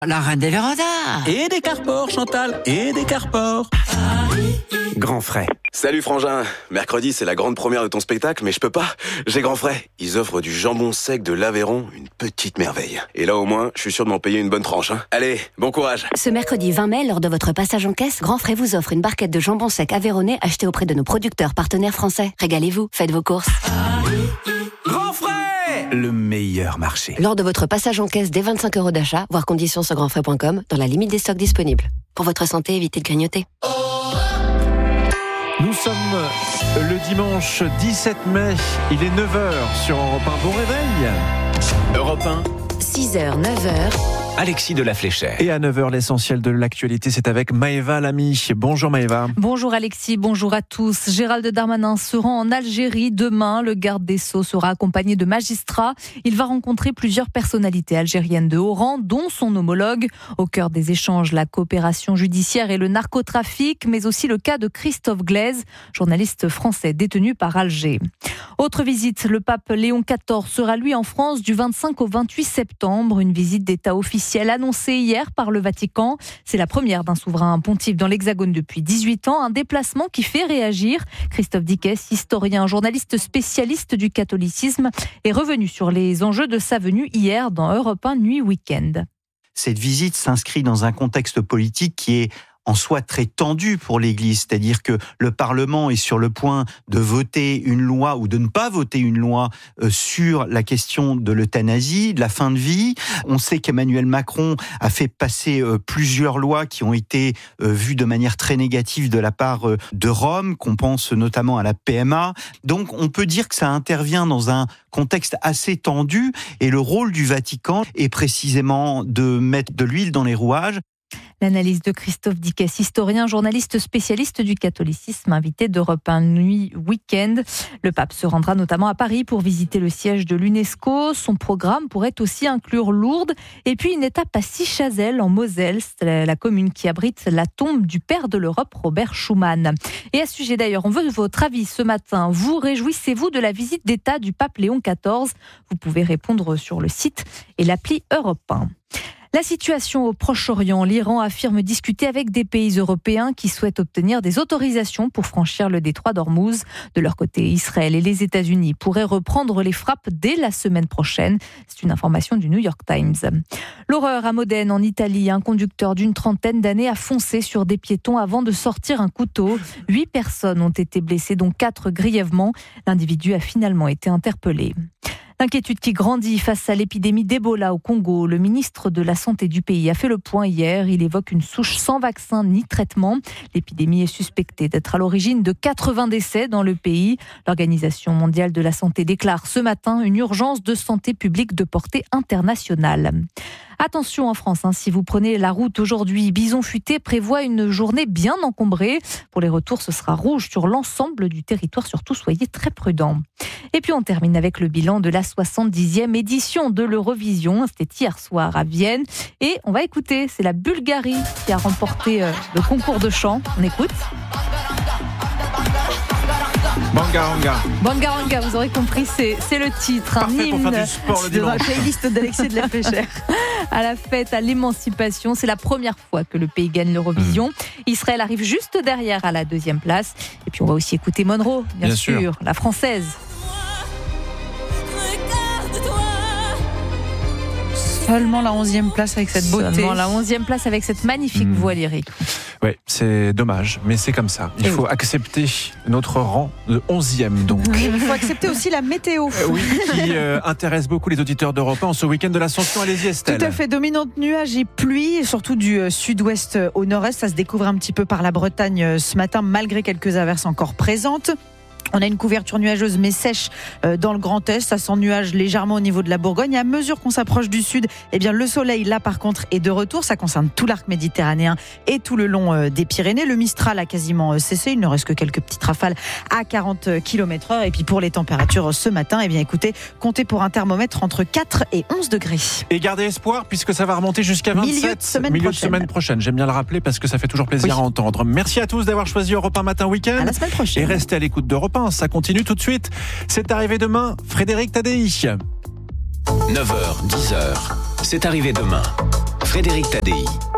La reine des vérandas. Et des carpors, Chantal, et des carpors. Grand frais. Salut Frangin, mercredi c'est la grande première de ton spectacle, mais je peux pas, j'ai grand frais. Ils offrent du jambon sec de l'Aveyron, une petite merveille. Et là au moins, je suis sûr de m'en payer une bonne tranche. Allez, bon courage. Ce mercredi 20 mai, lors de votre passage en caisse, Grand Frais vous offre une barquette de jambon sec aveyronnais achetée auprès de nos producteurs partenaires français. Régalez-vous, faites vos courses. Grand frais, le meilleur marché. Lors de votre passage en caisse dès 25 € d'achat, voir conditions sur grandfrais.com, dans la limite des stocks disponibles. Pour votre santé, évitez de grignoter. Nous sommes le dimanche 17 mai, il est 9h sur Europe 1. Bon réveil. Europe 1, 6h, 9h. Alexis de la Fléchère. Et à 9h, l'essentiel de l'actualité, c'est avec Maëva Lamy. Bonjour Maëva. Bonjour Alexis, bonjour à tous. Gérald Darmanin se rend en Algérie demain. Le garde des Sceaux sera accompagné de magistrats. Il va rencontrer plusieurs personnalités algériennes de haut rang, dont son homologue. Au cœur des échanges, la coopération judiciaire et le narcotrafic, mais aussi le cas de Christophe Glaise, journaliste français détenu par Alger. Autre visite, le pape Léon XIV sera lui en France du 25 au 28 septembre. Une visite d'État officielle annoncée hier par le Vatican. C'est la première d'un souverain pontife dans l'Hexagone depuis 18 ans. Un déplacement qui fait réagir. Christophe Dickès, historien, journaliste spécialiste du catholicisme, est revenu sur les enjeux de sa venue hier dans Europe 1 Nuit Week-end. Cette visite s'inscrit dans un contexte politique qui est en soi très tendu pour l'Église, c'est-à-dire que le Parlement est sur le point de voter une loi ou de ne pas voter une loi sur la question de l'euthanasie, de la fin de vie. On sait qu'Emmanuel Macron a fait passer plusieurs lois qui ont été vues de manière très négative de la part de Rome, qu'on pense notamment à la PMA. Donc on peut dire que ça intervient dans un contexte assez tendu et le rôle du Vatican est précisément de mettre de l'huile dans les rouages. L'analyse de Christophe Dickès, historien, journaliste spécialiste du catholicisme, invité d'Europe 1 Nuit Week-end. Le pape se rendra notamment à Paris pour visiter le siège de l'UNESCO. Son programme pourrait aussi inclure Lourdes et puis une étape à Sichazel en Moselle, c'est la commune qui abrite la tombe du père de l'Europe, Robert Schuman. Et à ce sujet d'ailleurs, on veut votre avis ce matin. Vous réjouissez-vous de la visite d'État du pape Léon XIV ? Vous pouvez répondre sur le site et l'appli Europe 1. La situation au Proche-Orient, l'Iran affirme discuter avec des pays européens qui souhaitent obtenir des autorisations pour franchir le détroit d'Ormuz. De leur côté, Israël et les États-Unis pourraient reprendre les frappes dès la semaine prochaine. C'est une information du New York Times. L'horreur à Modène, en Italie. Un conducteur d'une trentaine d'années a foncé sur des piétons avant de sortir un couteau. 8 personnes ont été blessées, dont 4 grièvement. L'individu a finalement été interpellé. L'inquiétude qui grandit face à l'épidémie d'Ebola au Congo. Le ministre de la Santé du pays a fait le point hier. Il évoque une souche sans vaccin ni traitement. L'épidémie est suspectée d'être à l'origine de 80 décès dans le pays. L'Organisation mondiale de la santé déclare ce matin une urgence de santé publique de portée internationale. Attention en France, si vous prenez la route aujourd'hui, Bison Futé prévoit une journée bien encombrée. Pour les retours, ce sera rouge sur l'ensemble du territoire. Surtout, soyez très prudents. Et puis on termine avec le bilan de la 70e édition de l'Eurovision. C'était hier soir à Vienne. Et on va écouter, c'est la Bulgarie qui a remporté le concours de chant. On écoute. Bangaranga. Bangaranga, vous aurez compris, c'est le titre. Parfait pour faire du sport le dimanche. Dans la playlist d'Alexis de la Fléchère. À la fête, à l'émancipation, c'est la première fois que le pays gagne l'Eurovision. Israël arrive juste derrière à la 2e place. Et puis on va aussi écouter Monroe, bien sûr, la française. Seulement la 11e place avec cette beauté. Seulement la 11e place avec cette magnifique voix lyrique. Oui, c'est dommage, mais c'est comme ça. Il faut accepter notre rang de 11e, donc. Il faut accepter aussi la météo. Oui, qui intéresse beaucoup les auditeurs d'Europe 1 en ce week-end de l'Ascension. Allez-y, Estelle. Tout à fait, dominante nuages et pluie, et surtout du sud-ouest au nord-est. Ça se découvre un petit peu par la Bretagne ce matin, malgré quelques averses encore présentes. On a une couverture nuageuse mais sèche dans le Grand Est. Ça s'ennuage légèrement au niveau de la Bourgogne. Et à mesure qu'on s'approche du sud, eh bien, le soleil, là, par contre, est de retour. Ça concerne tout l'arc méditerranéen et tout le long des Pyrénées. Le Mistral a quasiment cessé. Il ne reste que quelques petites rafales à 40 km/h. Et puis, pour les températures ce matin, eh bien, écoutez, comptez pour un thermomètre entre 4 et 11 degrés. Et gardez espoir, puisque ça va remonter jusqu'à 27. Milieu de semaine prochaine. J'aime bien le rappeler parce que ça fait toujours plaisir à entendre. Merci à tous d'avoir choisi Europe 1 Matin Week-end. À la semaine prochaine. Et restez à l'écoute d'Europe 1. Ça continue tout de suite. C'est arrivé demain. Frédéric Tadei. 9h, 10h. C'est arrivé demain. Frédéric Tadei.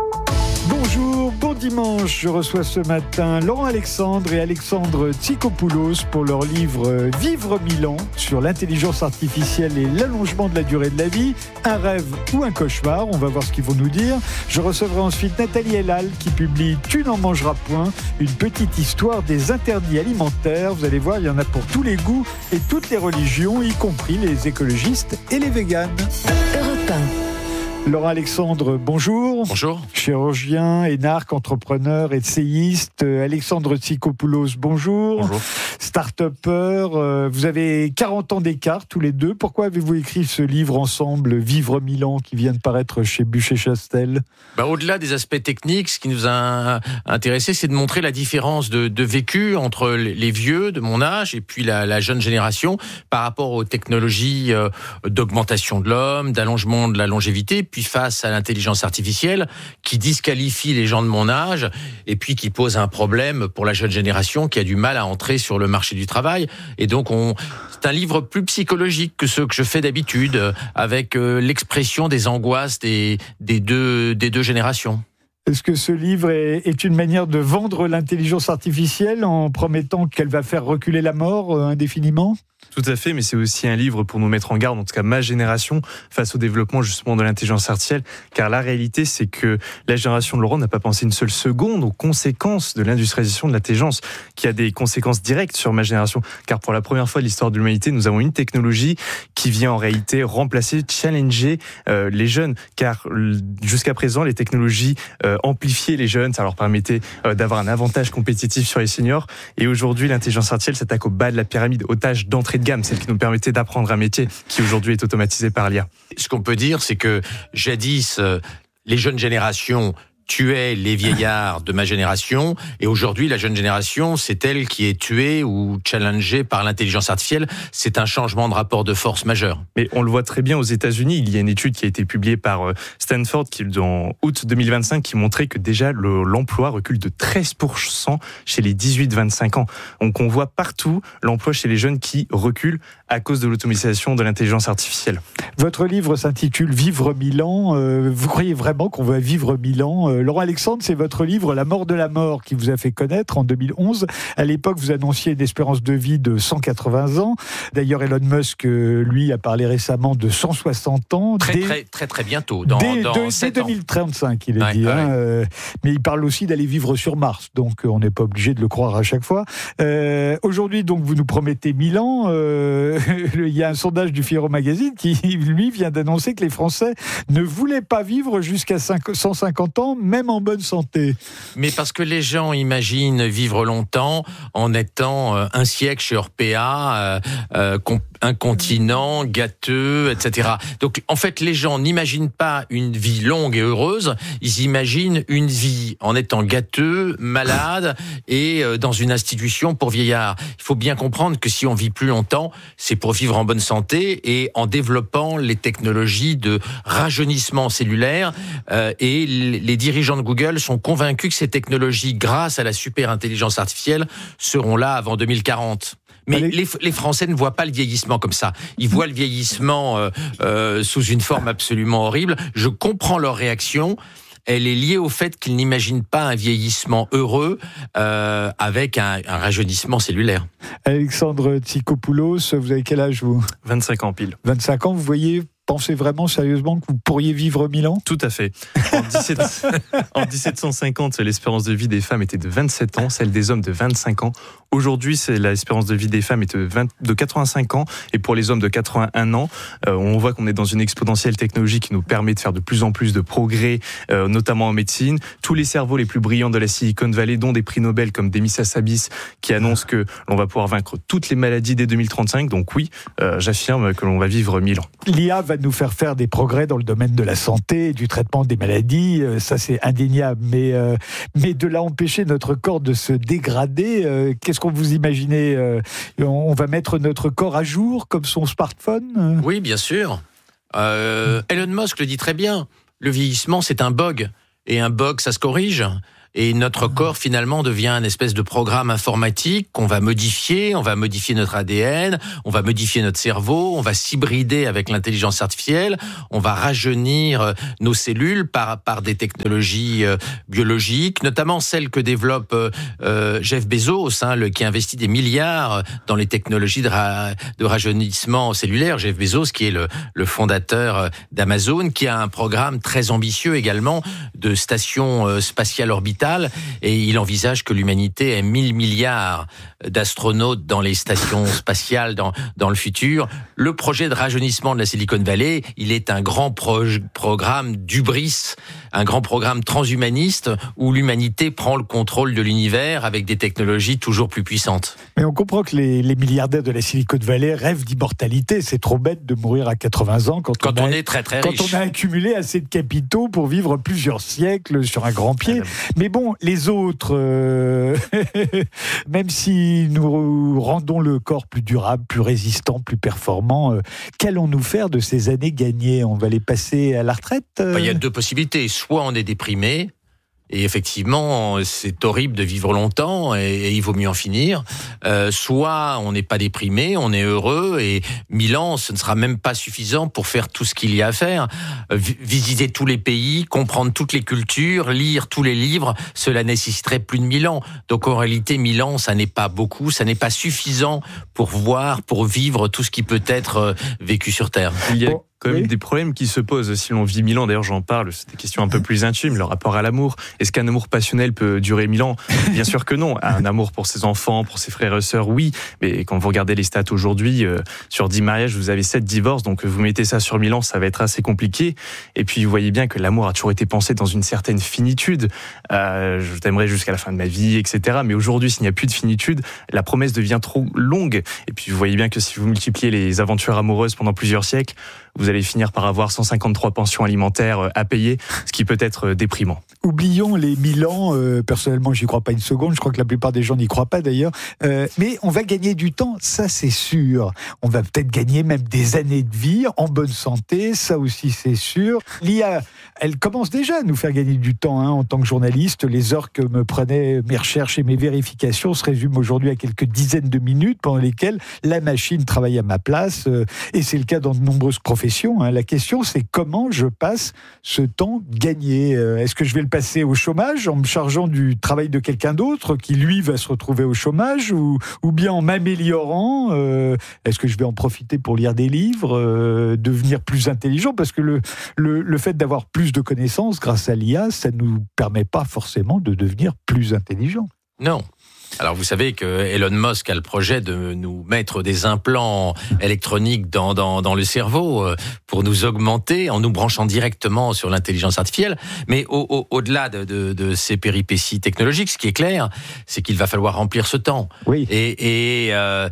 Bonjour, bon dimanche. Je reçois ce matin Laurent Alexandre et Alexandre Tsikopoulos pour leur livre Vivre 1000 ans sur l'intelligence artificielle et l'allongement de la durée de la vie. Un rêve ou un cauchemar, on va voir ce qu'ils vont nous dire. Je recevrai ensuite Nathalie Elal qui publie Tu n'en mangeras point, une petite histoire des interdits alimentaires. Vous allez voir, il y en a pour tous les goûts et toutes les religions, y compris les écologistes et les véganes. Europe 1. Laurent Alexandre, bonjour. Bonjour. Chirurgien, énarque, entrepreneur, essayiste. Alexandre Tsikopoulos, bonjour. Bonjour. Start-upper. Vous avez 40 ans d'écart tous les deux. Pourquoi avez-vous écrit ce livre ensemble, Vivre 1000 ans, qui vient de paraître chez Bucher-Chastel ? Au-delà des aspects techniques, ce qui nous a intéressés, c'est de montrer la différence de vécu entre les vieux de mon âge et puis la jeune génération par rapport aux technologies d'augmentation de l'homme, d'allongement de la longévité, puis face à l'intelligence artificielle qui disqualifie les gens de mon âge et puis qui pose un problème pour la jeune génération qui a du mal à entrer sur le marché du travail. Et donc, c'est un livre plus psychologique que ceux que je fais d'habitude, avec l'expression des angoisses des deux générations. Est-ce que ce livre est une manière de vendre l'intelligence artificielle en promettant qu'elle va faire reculer la mort indéfiniment ? Tout à fait, mais c'est aussi un livre pour nous mettre en garde, en tout cas ma génération, face au développement justement de l'intelligence artificielle, car la réalité c'est que la génération de Laurent n'a pas pensé une seule seconde aux conséquences de l'industrialisation de l'intelligence, qui a des conséquences directes sur ma génération, car pour la première fois de l'histoire de l'humanité, nous avons une technologie qui vient en réalité remplacer, challenger les jeunes, car jusqu'à présent les technologies amplifiaient les jeunes, ça leur permettait d'avoir un avantage compétitif sur les seniors, et aujourd'hui l'intelligence artificielle s'attaque au bas de la pyramide, aux tâches d'entrée de gamme, celle qui nous permettait d'apprendre un métier qui aujourd'hui est automatisé par l'IA. Ce qu'on peut dire, c'est que jadis, les jeunes générations tuait les vieillards de ma génération, et aujourd'hui la jeune génération, c'est elle qui est tuée ou challengée par l'intelligence artificielle. C'est un changement de rapport de force majeur. Mais on le voit très bien aux États-Unis. Il y a une étude qui a été publiée par Stanford en août 2025 qui montrait que déjà l'emploi recule de 13% chez les 18-25 ans. Donc on voit partout l'emploi chez les jeunes qui recule à cause de l'automatisation de l'intelligence artificielle. Votre livre s'intitule Vivre 1000 ans. Vous croyez vraiment qu'on va vivre 1000 ans ? Laurent Alexandre, c'est votre livre La mort de la mort qui vous a fait connaître en 2011. À l'époque, vous annonciez une espérance de vie de 180 ans. D'ailleurs, Elon Musk, lui, a parlé récemment de 160 ans. Très bientôt. Dès 2035, il a dit. Ouais. Mais il parle aussi d'aller vivre sur Mars. Donc, on n'est pas obligé de le croire à chaque fois. Aujourd'hui, donc, vous nous promettez 1000 ans. Il y a un sondage du Figaro Magazine qui, lui, vient d'annoncer que les Français ne voulaient pas vivre jusqu'à 150 ans, même en bonne santé. Mais parce que les gens imaginent vivre longtemps en étant un siècle chez Orpea, un continent gâteux, etc. Donc, en fait, les gens n'imaginent pas une vie longue et heureuse, ils imaginent une vie en étant gâteux, malade et dans une institution pour vieillards. Il faut bien comprendre que si on vit plus longtemps, c'est pour vivre en bonne santé et en développant les technologies de rajeunissement cellulaire. Et les dirigeants de Google sont convaincus que ces technologies, grâce à la super intelligence artificielle, seront là avant 2040. Mais les Français ne voient pas le vieillissement comme ça. Ils voient le vieillissement sous une forme absolument horrible. Je comprends leur réaction. Elle est liée au fait qu'ils n'imaginent pas un vieillissement heureux avec un rajeunissement cellulaire. Alexandre Tsikopoulos, vous avez quel âge, vous ? 25 ans pile. 25 ans, vous pensez vraiment sérieusement que vous pourriez vivre 1000 ans ? Tout à fait. En 1750, l'espérance de vie des femmes était de 27 ans, celle des hommes de 25 ans. Aujourd'hui, l'espérance de vie des femmes est de 85 ans et pour les hommes de 81 ans. On voit qu'on est dans une exponentielle technologique qui nous permet de faire de plus en plus de progrès, notamment en médecine. Tous les cerveaux les plus brillants de la Silicon Valley, dont des prix Nobel comme Demis Hassabis, qui annoncent que l'on va pouvoir vaincre toutes les maladies dès 2035. Donc oui, j'affirme que l'on va vivre 1000 ans. L'IA va nous faire des progrès dans le domaine de la santé, du traitement des maladies, ça c'est indéniable, mais de là empêcher notre corps de se dégrader, qu'est-ce qu'on vous imaginez ? On va mettre notre corps à jour comme son smartphone ? Oui, bien sûr. Elon Musk le dit très bien, le vieillissement c'est un bug, et un bug ça se corrige. Et notre corps, finalement, devient un espèce de programme informatique qu'on va modifier. On va modifier notre ADN, on va modifier notre cerveau, on va s'hybrider avec l'intelligence artificielle, on va rajeunir nos cellules par des technologies biologiques, notamment celles que développe Jeff Bezos, qui investit des milliards dans les technologies de rajeunissement cellulaire. Jeff Bezos, qui est le fondateur d'Amazon, qui a un programme très ambitieux également de station spatiale orbitale, et il envisage que l'humanité ait 1000 milliards d'astronautes dans les stations spatiales dans le futur. Le projet de rajeunissement de la Silicon Valley, il est un grand programme d'hubris, un grand programme transhumaniste où l'humanité prend le contrôle de l'univers avec des technologies toujours plus puissantes. Mais on comprend que les milliardaires de la Silicon Valley rêvent d'immortalité. C'est trop bête de mourir à 80 ans quand on est très très riche. Quand on a accumulé assez de capitaux pour vivre plusieurs siècles sur un grand pied. Mais bon, les autres, même si nous rendons le corps plus durable, plus résistant, plus performant, qu'allons-nous faire de ces années gagnées? On va les passer à la retraite? Il y a deux possibilités. Soit on est déprimé, et effectivement, c'est horrible de vivre longtemps et il vaut mieux en finir. Soit on n'est pas déprimé, on est heureux et 1000 ans, ce ne sera même pas suffisant pour faire tout ce qu'il y a à faire. Visiter tous les pays, comprendre toutes les cultures, lire tous les livres, cela nécessiterait plus de 1000 ans. Donc en réalité, 1000 ans, ça n'est pas beaucoup, ça n'est pas suffisant pour vivre tout ce qui peut être vécu sur Terre. Il y a quand même des problèmes qui se posent si l'on vit 1000 ans. D'ailleurs, j'en parle, c'est des questions un peu plus intimes, le rapport à l'amour. Est-ce qu'un amour passionnel peut durer 1000 ans? Bien sûr que non. Un amour pour ses enfants, pour ses frères et sœurs, oui. Mais quand vous regardez les stats aujourd'hui, sur 10 mariages, vous avez 7 divorces. Donc vous mettez ça sur 1000 ans, ça va être assez compliqué. Et puis vous voyez bien que l'amour a toujours été pensé dans une certaine finitude. Je t'aimerai jusqu'à la fin de ma vie, etc. Mais aujourd'hui, s'il n'y a plus de finitude, la promesse devient trop longue. Et puis vous voyez bien que si vous multipliez les aventures amoureuses pendant plusieurs siècles, vous allez finir par avoir 153 pensions alimentaires à payer, ce qui peut être déprimant. Oublions les 1000 ans, personnellement j'y crois pas une seconde, je crois que la plupart des gens n'y croient pas d'ailleurs, mais on va gagner du temps, ça c'est sûr. On va peut-être gagner même des années de vie en bonne santé, ça aussi c'est sûr. L'IA, elle commence déjà à nous faire gagner du temps en tant que journaliste. Les heures que me prenaient mes recherches et mes vérifications se résument aujourd'hui à quelques dizaines de minutes pendant lesquelles la machine travaille à ma place, et c'est le cas dans de nombreuses professions. La question, c'est comment je passe ce temps gagné. Est-ce que je vais le passer au chômage en me chargeant du travail de quelqu'un d'autre qui, lui, va se retrouver au chômage ou bien en m'améliorant? Est-ce que je vais en profiter pour lire des livres, devenir plus intelligent? Parce que le fait d'avoir plus de connaissances grâce à l'IA, ça ne nous permet pas forcément de devenir plus intelligent. Non. Alors vous savez que Elon Musk a le projet de nous mettre des implants électroniques dans le cerveau pour nous augmenter en nous branchant directement sur l'intelligence artificielle. Mais au-delà de ces péripéties technologiques, ce qui est clair, c'est qu'il va falloir remplir ce temps. Oui. Et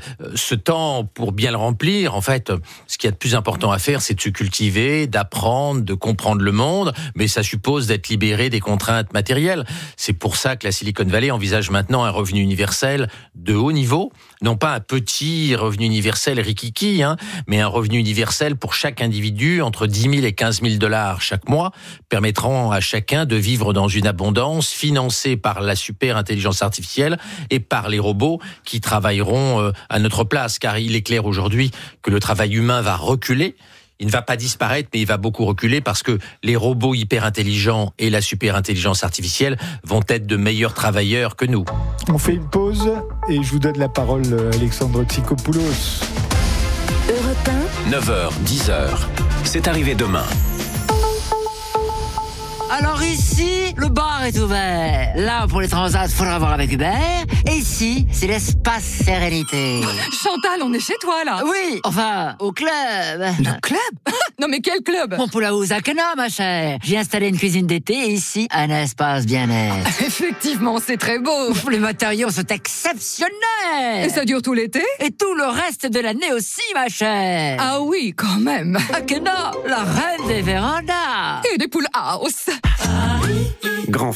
ce temps, pour bien le remplir, en fait, ce qu'il y a de plus important à faire, c'est de se cultiver, d'apprendre, de comprendre le monde, mais ça suppose d'être libéré des contraintes matérielles. C'est pour ça que la Silicon Valley envisage maintenant un revenu universel de haut niveau, non pas un petit revenu universel rikiki, mais un revenu universel pour chaque individu entre 10 000 et 15 000 $ chaque mois, permettront à chacun de vivre dans une abondance financée par la super intelligence artificielle et par les robots qui travailleront à notre place. Car il est clair aujourd'hui que le travail humain va reculer. Il ne va pas disparaître, mais il va beaucoup reculer parce que les robots hyper intelligents et la super intelligence artificielle vont être de meilleurs travailleurs que nous. On fait une pause et je vous donne la parole, Alexandre Tsikopoulos. Europe 1, 9h, 10h. C'est arrivé demain. Alors ici, le bar est ouvert. Là, pour les transats, faudra voir avec Hubert. Et ici, c'est l'espace sérénité. Chantal, on est chez toi, là. Oui, enfin, au club. Le club? Non, mais quel club? Bon, pour la Housakena, ma chère. J'ai installé une cuisine d'été et ici, un espace bien-être. Effectivement, c'est très beau. Les matériaux sont exceptionnels. Et ça dure tout l'été? Et tout le reste de l'année aussi, ma chère. Ah oui, quand même. Akena, la reine des vérandas. Et des poules house. Grand frais.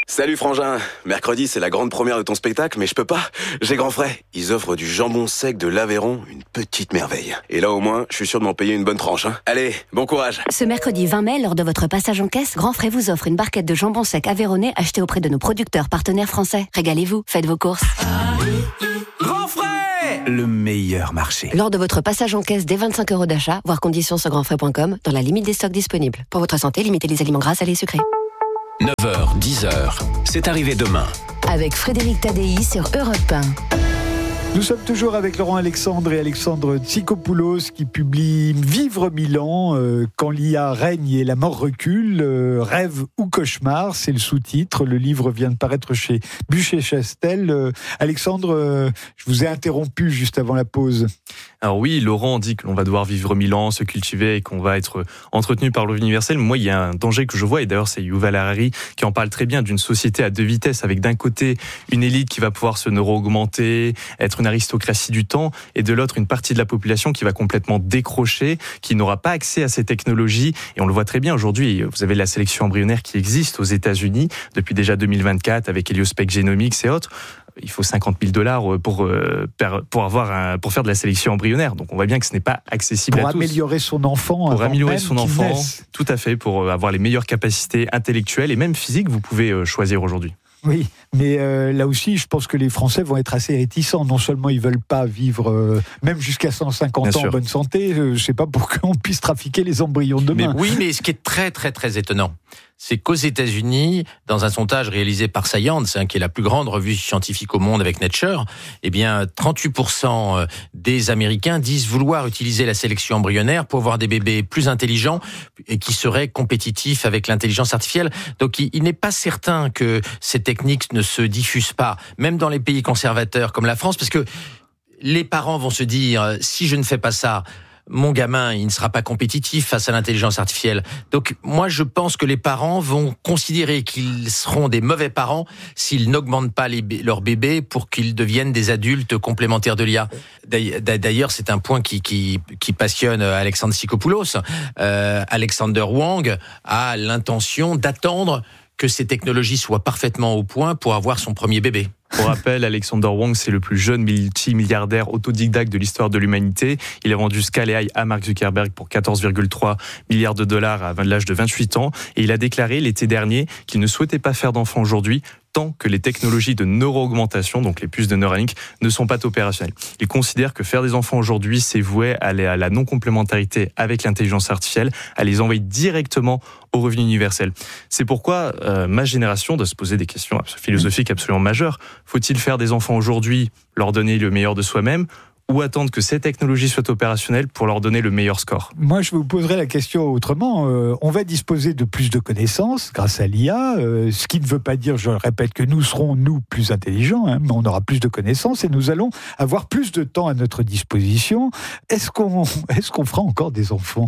Salut frangin, mercredi c'est la grande première de ton spectacle, mais je peux pas, j'ai grand frais. Ils offrent du jambon sec de l'Aveyron, une petite merveille. Et là au moins, je suis sûr de m'en payer une bonne tranche. Allez, bon courage. Ce mercredi 20 mai, lors de votre passage en caisse, Grand Frais vous offre une barquette de jambon sec aveyronnais achetée auprès de nos producteurs partenaires français. Régalez-vous, faites vos courses. Grand frais, le meilleur marché. Lors de votre passage en caisse dès 25 € d'achat, voir conditions sur grandfrais.com, dans la limite des stocks disponibles. Pour votre santé, limitez les aliments gras, salés et sucrés. 9h, 10h, c'est arrivé demain. Avec Frédéric Tadei sur Europe 1. Nous sommes toujours avec Laurent Alexandre et Alexandre Tsikopoulos qui publient Vivre 1000 ans, quand l'IA règne et la mort recule, rêve ou cauchemar, c'est le sous-titre. Le livre vient de paraître chez Buchet-Chastel. Alexandre, je vous ai interrompu juste avant la pause. Alors oui, Laurent dit que l'on va devoir vivre 1000 ans, se cultiver et qu'on va être entretenu par l'eau universelle. Moi, il y a un danger que je vois, et d'ailleurs c'est Yuval Harari qui en parle très bien, d'une société à deux vitesses, avec d'un côté une élite qui va pouvoir se neuro-augmenter, être une aristocratie du temps, et de l'autre une partie de la population qui va complètement décrocher, qui n'aura pas accès à ces technologies. Et on le voit très bien aujourd'hui, vous avez la sélection embryonnaire qui existe aux États-Unis depuis déjà 2024 avec Heliospec Genomics et autres. Il faut $50 000 pour faire de la sélection embryonnaire. Donc on voit bien que ce n'est pas accessible à tous. Pour améliorer son enfant. Pour améliorer son enfant, tout à fait, pour avoir les meilleures capacités intellectuelles et même physiques, vous pouvez choisir aujourd'hui. Oui, mais là aussi, je pense que les Français vont être assez réticents. Non seulement ils veulent pas vivre même jusqu'à 150 bien ans sûr. en bonne santé, je sais pas pour qu'on puisse trafiquer les embryons de demain. Mais ce qui est très très très étonnant, c'est qu'aux États-Unis, dans un sondage réalisé par Science, qui est la plus grande revue scientifique au monde avec Nature, 38% des Américains disent vouloir utiliser la sélection embryonnaire pour avoir des bébés plus intelligents et qui seraient compétitifs avec l'intelligence artificielle. Donc il n'est pas certain que ces techniques ne se diffusent pas, même dans les pays conservateurs comme la France, parce que les parents vont se dire, si je ne fais pas ça, mon gamin, il ne sera pas compétitif face à l'intelligence artificielle. Donc, moi, je pense que les parents vont considérer qu'ils seront des mauvais parents s'ils n'augmentent pas leurs bébés pour qu'ils deviennent des adultes complémentaires de l'IA. D'ailleurs, c'est un point qui passionne Alexandre Tsikopoulos. Alexander Wang a l'intention d'attendre que ces technologies soient parfaitement au point pour avoir son premier bébé. Pour rappel, Alexander Wang, c'est le plus jeune multimilliardaire autodidacte de l'histoire de l'humanité. Il a vendu Scala AI à Mark Zuckerberg pour $14,3 milliards à l'âge de 28 ans. Et il a déclaré l'été dernier qu'il ne souhaitait pas faire d'enfants aujourd'hui tant que les technologies de neuro-augmentation, donc les puces de Neuralink, ne sont pas opérationnelles. Il considère que faire des enfants aujourd'hui, c'est voué à la non-complémentarité avec l'intelligence artificielle, à les envoyer directement au revenu universel. C'est pourquoi ma génération doit se poser des questions philosophiques absolument majeures. Faut-il faire des enfants aujourd'hui, leur donner le meilleur de soi-même, ou attendre que ces technologies soient opérationnelles pour leur donner le meilleur score? Moi, je vous poserai la question autrement. On va disposer de plus de connaissances grâce à l'IA, ce qui ne veut pas dire, je le répète, que nous serons, nous, plus intelligents, mais on aura plus de connaissances et nous allons avoir plus de temps à notre disposition. Est-ce qu'on fera encore des enfants?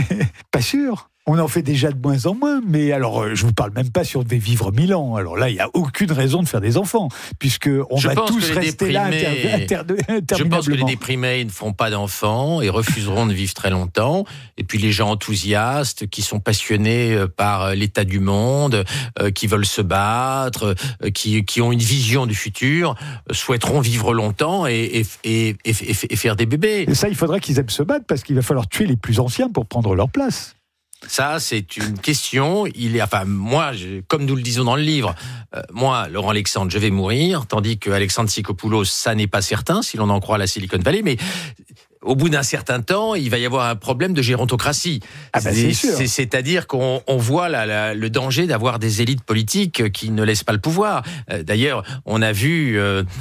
Pas sûr. On en fait déjà de moins en moins, mais alors je vous parle même pas si on devait vivre 1000 ans. Alors là, il n'y a aucune raison de faire des enfants, puisque on va tous rester là interminablement. Je pense que les déprimés ne feront pas d'enfants et refuseront de vivre très longtemps. Et puis les gens enthousiastes, qui sont passionnés par l'état du monde, qui veulent se battre, qui ont une vision du futur, souhaiteront vivre longtemps et faire des bébés. Et ça, il faudra qu'ils aiment se battre, parce qu'il va falloir tuer les plus anciens pour prendre leur place. Ça, c'est une question. Moi, comme nous le disons dans le livre, moi, Laurent Alexandre, je vais mourir, tandis que Alexandre Tsikopoulos, ça n'est pas certain, si l'on en croit la Silicon Valley, mais au bout d'un certain temps, il va y avoir un problème de gérontocratie. C'est sûr. C'est-à-dire qu'on voit le danger d'avoir des élites politiques qui ne laissent pas le pouvoir. D'ailleurs, on a vu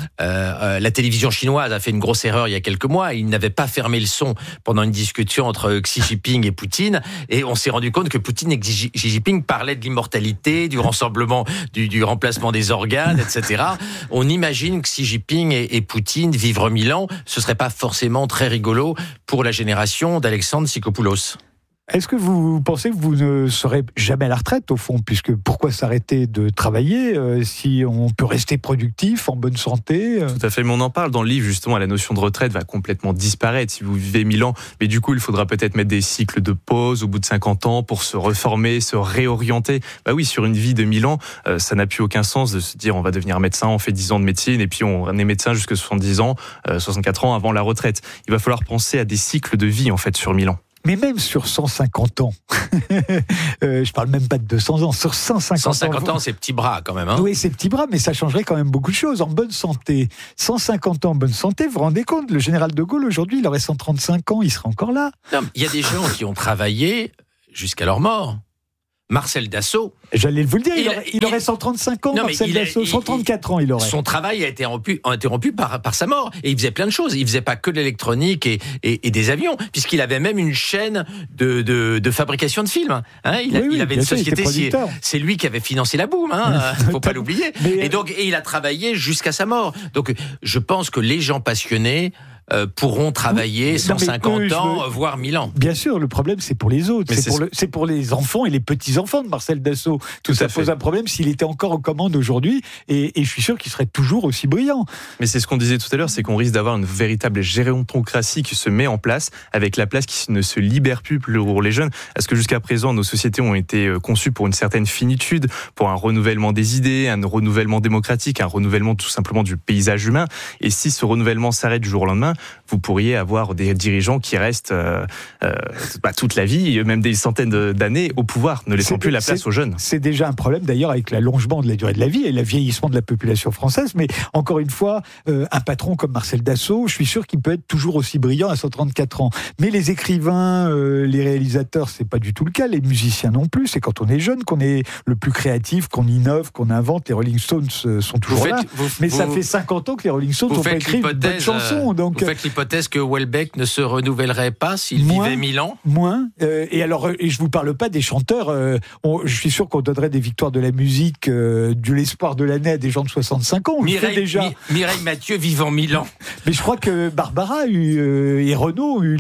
la télévision chinoise a fait une grosse erreur il y a quelques mois. Ils n'avaient pas fermé le son pendant une discussion entre Xi Jinping et Poutine, et on s'est rendu compte que Poutine et Xi Jinping parlaient de l'immortalité, du rassemblement, du remplacement des organes, etc. On imagine que Xi Jinping et Poutine vivre 1000 ans, ce serait pas forcément très rigolo pour la génération d'Alexandre Tsikopoulos. Est-ce que vous pensez que vous ne serez jamais à la retraite, au fond, puisque pourquoi s'arrêter de travailler si on peut rester productif, en bonne santé Tout à fait, mais on en parle dans le livre, justement, la notion de retraite va complètement disparaître si vous vivez 1000 ans, mais du coup, il faudra peut-être mettre des cycles de pause au bout de 50 ans pour se reformer, se réorienter. Bah oui, sur une vie de 1000 ans, ça n'a plus aucun sens de se dire on va devenir médecin, on fait 10 ans de médecine et puis on est médecin jusqu'à 70 ans, 64 ans avant la retraite. Il va falloir penser à des cycles de vie, en fait, sur 1000 ans. Mais même sur 150 ans, je parle même pas de 200 ans, sur 150 ans, c'est petits bras quand même. Hein. Oui, c'est petits bras, mais ça changerait quand même beaucoup de choses. En bonne santé, 150 ans en bonne santé, vous vous rendez compte, le général de Gaulle aujourd'hui, il aurait 135 ans, il serait encore là. Non, il y a des gens qui ont travaillé jusqu'à leur mort. Marcel Dassault. J'allais vous le dire, il aurait 135 ans, Marcel Dassault, 134 ans il aurait. Son travail a été interrompu par sa mort. Et il faisait plein de choses. Il faisait pas que de l'électronique et des avions, puisqu'il avait même une chaîne de fabrication de films. Hein, il avait une société, c'est lui qui avait financé la boom, hein, faut pas l'oublier. Et il a travaillé jusqu'à sa mort. Donc je pense que les gens passionnés pourront travailler 150 ans, voire 1000 ans. Bien sûr, le problème c'est pour les autres, c'est pour les enfants et les petits-enfants de Marcel Dassault. Tout ça pose un problème s'il était encore aux commandes aujourd'hui, et je suis sûr qu'il serait toujours aussi brillant. Mais c'est ce qu'on disait tout à l'heure, c'est qu'on risque d'avoir une véritable gérontocratie qui se met en place, avec la place qui ne se libère plus pour les jeunes. Parce que jusqu'à présent, nos sociétés ont été conçues pour une certaine finitude, pour un renouvellement des idées, un renouvellement démocratique, un renouvellement tout simplement du paysage humain. Et si ce renouvellement s'arrête du jour au lendemain, vous pourriez avoir des dirigeants qui restent toute la vie, même des centaines d'années au pouvoir, ne laissant plus la place aux jeunes. C'est déjà un problème d'ailleurs avec l'allongement de la durée de la vie et le vieillissement de la population française, mais encore une fois, un patron comme Marcel Dassault, je suis sûr qu'il peut être toujours aussi brillant à 134 ans. Mais les écrivains, les réalisateurs, c'est pas du tout le cas, les musiciens non plus, c'est quand on est jeune qu'on est le plus créatif, qu'on innove, qu'on invente. Les Rolling Stones sont toujours là, mais ça fait 50 ans que les Rolling Stones n'ont pas écrit une bonne chanson. Donc, vous faites l'hypothèse que Houellebecq ne se renouvellerait pas s'il vivait 1000 ans ? Moins. Et je vous parle pas des chanteurs. Je suis sûr qu'on donnerait des victoires de la musique, de l'espoir de l'année à des gens de 65 ans. Mireille Mathieu vivant 1000 ans. Mais je crois que Barbara et Renaud ont eu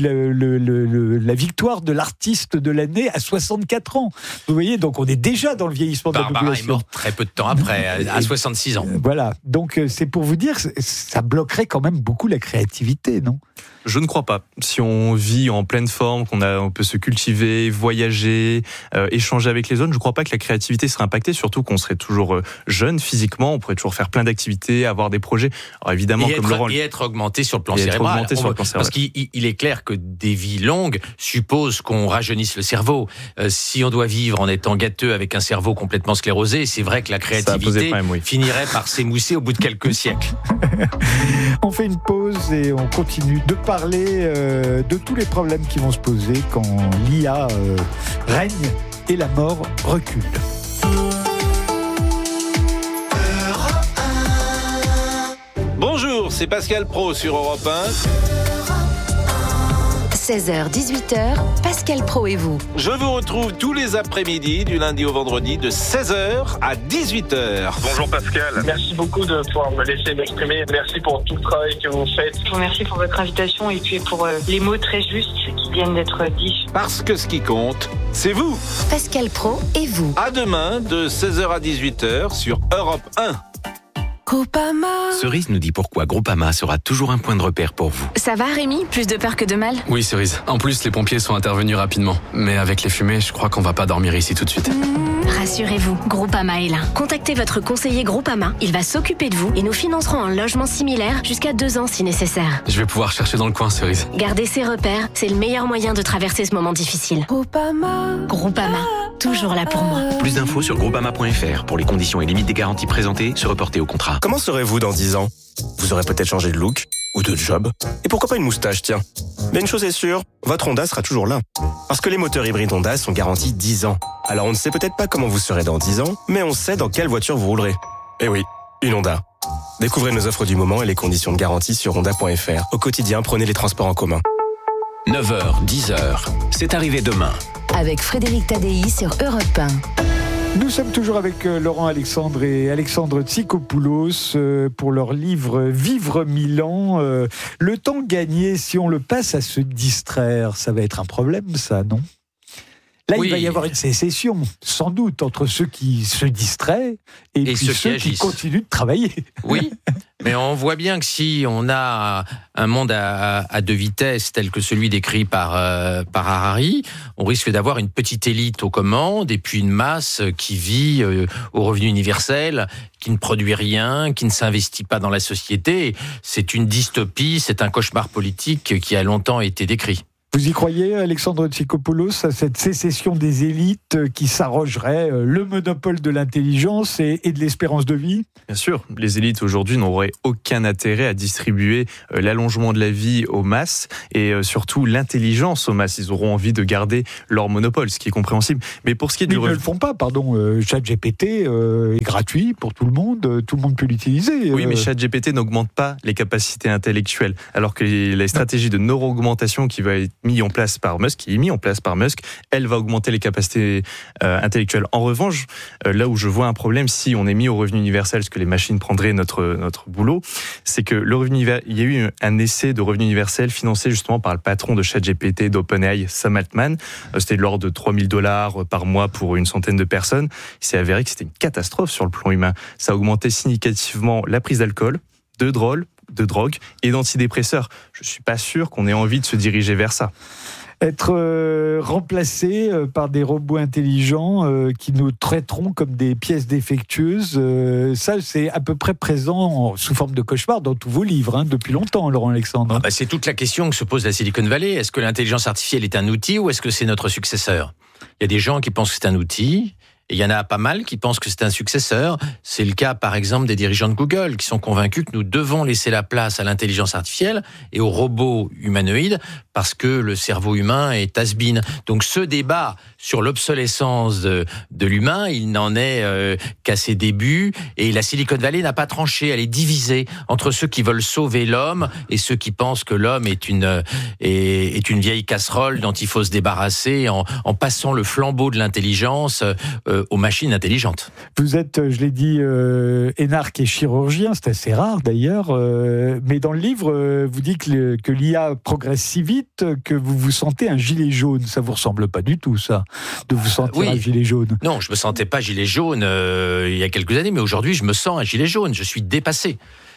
la victoire de l'artiste de l'année à 64 ans. Vous voyez, donc on est déjà dans le vieillissement de la population. Barbara est morte très peu de temps après, à 66 ans. Voilà. Donc c'est pour vous dire, ça bloquerait quand même beaucoup la créativité, non ? Je ne crois pas. Si on vit en pleine forme, on peut se cultiver, voyager, échanger avec les autres, je ne crois pas que la créativité serait impactée, surtout qu'on serait toujours jeune physiquement, on pourrait toujours faire plein d'activités, avoir des projets. Alors évidemment, et être augmenté sur le plan cérébral. Parce qu'il est clair que des vies longues supposent qu'on rajeunisse le cerveau. Si on doit vivre en étant gâteux avec un cerveau complètement sclérosé, c'est vrai que la créativité finirait par s'émousser au bout de quelques siècles. On fait une pause et on continue de parler de tous les problèmes qui vont se poser quand l'IA règne et la mort recule. Bonjour, c'est Pascal Praud sur Europe 1. 16h-18h, Pascal Praud et vous. Je vous retrouve tous les après-midi, du lundi au vendredi, de 16h à 18h. Bonjour Pascal. Merci beaucoup de pouvoir me laisser m'exprimer. Merci pour tout le travail que vous faites. Je vous remercie pour votre invitation et puis pour les mots très justes qui viennent d'être dits. Parce que ce qui compte, c'est vous. Pascal Praud et vous. À demain, de 16h à 18h sur Europe 1. Groupama. Cerise nous dit pourquoi Groupama sera toujours un point de repère pour vous. Ça va Rémi ? Plus de peur que de mal ? Oui Cerise. En plus les pompiers sont intervenus rapidement. Mais avec les fumées, je crois qu'on va pas dormir ici tout de suite. Rassurez-vous, Groupama est là. Contactez votre conseiller Groupama. Il va s'occuper de vous et nous financerons un logement similaire jusqu'à 2 ans si nécessaire. Je vais pouvoir chercher dans le coin Cerise. Garder ses repères, c'est le meilleur moyen de traverser ce moment difficile. Groupama, toujours là pour moi. Plus d'infos sur groupama.fr pour les conditions et limites des garanties présentées, se reporter au contrat. Comment serez-vous dans 10 ans ? Vous aurez peut-être changé de look ou de job. Et pourquoi pas une moustache, tiens ? Mais une chose est sûre, votre Honda sera toujours là. Parce que les moteurs hybrides Honda sont garantis 10 ans. Alors on ne sait peut-être pas comment vous serez dans 10 ans, mais on sait dans quelle voiture vous roulerez. Eh oui, une Honda. Découvrez nos offres du moment et les conditions de garantie sur honda.fr. Au quotidien, prenez les transports en commun. 9h, 10h, c'est arrivé demain. Avec Frédéric Tadei sur Europe 1. Nous sommes toujours avec Laurent Alexandre et Alexandre Tsikopoulos pour leur livre Vivre 1000 ans. Le temps gagné, si on le passe à se distraire, ça va être un problème, ça, non ? Là, il va y avoir une sécession, sans doute, entre ceux qui se distraient et puis ceux qui continuent de travailler. Oui, mais on voit bien que si on a un monde à deux vitesses, tel que celui décrit par Harari, on risque d'avoir une petite élite aux commandes et puis une masse qui vit au revenu universel, qui ne produit rien, qui ne s'investit pas dans la société. C'est une dystopie, c'est un cauchemar politique qui a longtemps été décrit. Vous y croyez, Alexandre Tsikopoulos, à cette sécession des élites qui s'arrogeraient le monopole de l'intelligence et de l'espérance de vie ? Bien sûr, les élites aujourd'hui n'auraient aucun intérêt à distribuer l'allongement de la vie aux masses et surtout l'intelligence aux masses. Ils auront envie de garder leur monopole, ce qui est compréhensible. Mais pour ce qui est du ils ne le font pas, pardon. ChatGPT est gratuit pour tout le monde peut l'utiliser. Oui, mais ChatGPT n'augmente pas les capacités intellectuelles, alors que les stratégies de neuro-augmentation qui va être mis en place par Musk, elle va augmenter les capacités intellectuelles. En revanche, là où je vois un problème, si on est mis au revenu universel, ce que les machines prendraient notre boulot, c'est que il y a eu un essai de revenu universel financé justement par le patron de ChatGPT d'OpenAI, Sam Altman. C'était de l'ordre de $3,000 par mois pour une centaine de personnes. Il s'est avéré que c'était une catastrophe sur le plan humain. Ça a augmenté significativement la prise d'alcool, de drogue et d'antidépresseurs. Je ne suis pas sûr qu'on ait envie de se diriger vers ça. Être remplacé par des robots intelligents qui nous traiteront comme des pièces défectueuses, ça c'est à peu près présent sous forme de cauchemar dans tous vos livres, depuis longtemps, Laurent Alexandre. C'est toute la question que se pose la Silicon Valley. Est-ce que l'intelligence artificielle est un outil ou est-ce que c'est notre successeur ? Il y a des gens qui pensent que c'est un outil. Et il y en a pas mal qui pensent que c'est un successeur. C'est le cas, par exemple, des dirigeants de Google qui sont convaincus que nous devons laisser la place à l'intelligence artificielle et aux robots humanoïdes parce que le cerveau humain est has-been. Donc ce débat sur l'obsolescence de l'humain, il n'en est qu'à ses débuts. Et la Silicon Valley n'a pas tranché. Elle est divisée entre ceux qui veulent sauver l'homme et ceux qui pensent que l'homme est une vieille casserole dont il faut se débarrasser en passant le flambeau de l'intelligence aux machines intelligentes. Vous êtes, je l'ai dit, énarque et chirurgien, c'est assez rare d'ailleurs, mais dans le livre, vous dites que l'IA progresse si vite que vous vous sentez un gilet jaune. Ça vous ressemble pas du tout, ça, de vous sentir un gilet jaune? Non, je me sentais pas gilet jaune il y a quelques années, mais aujourd'hui, je me sens un gilet jaune. Je suis dépassé.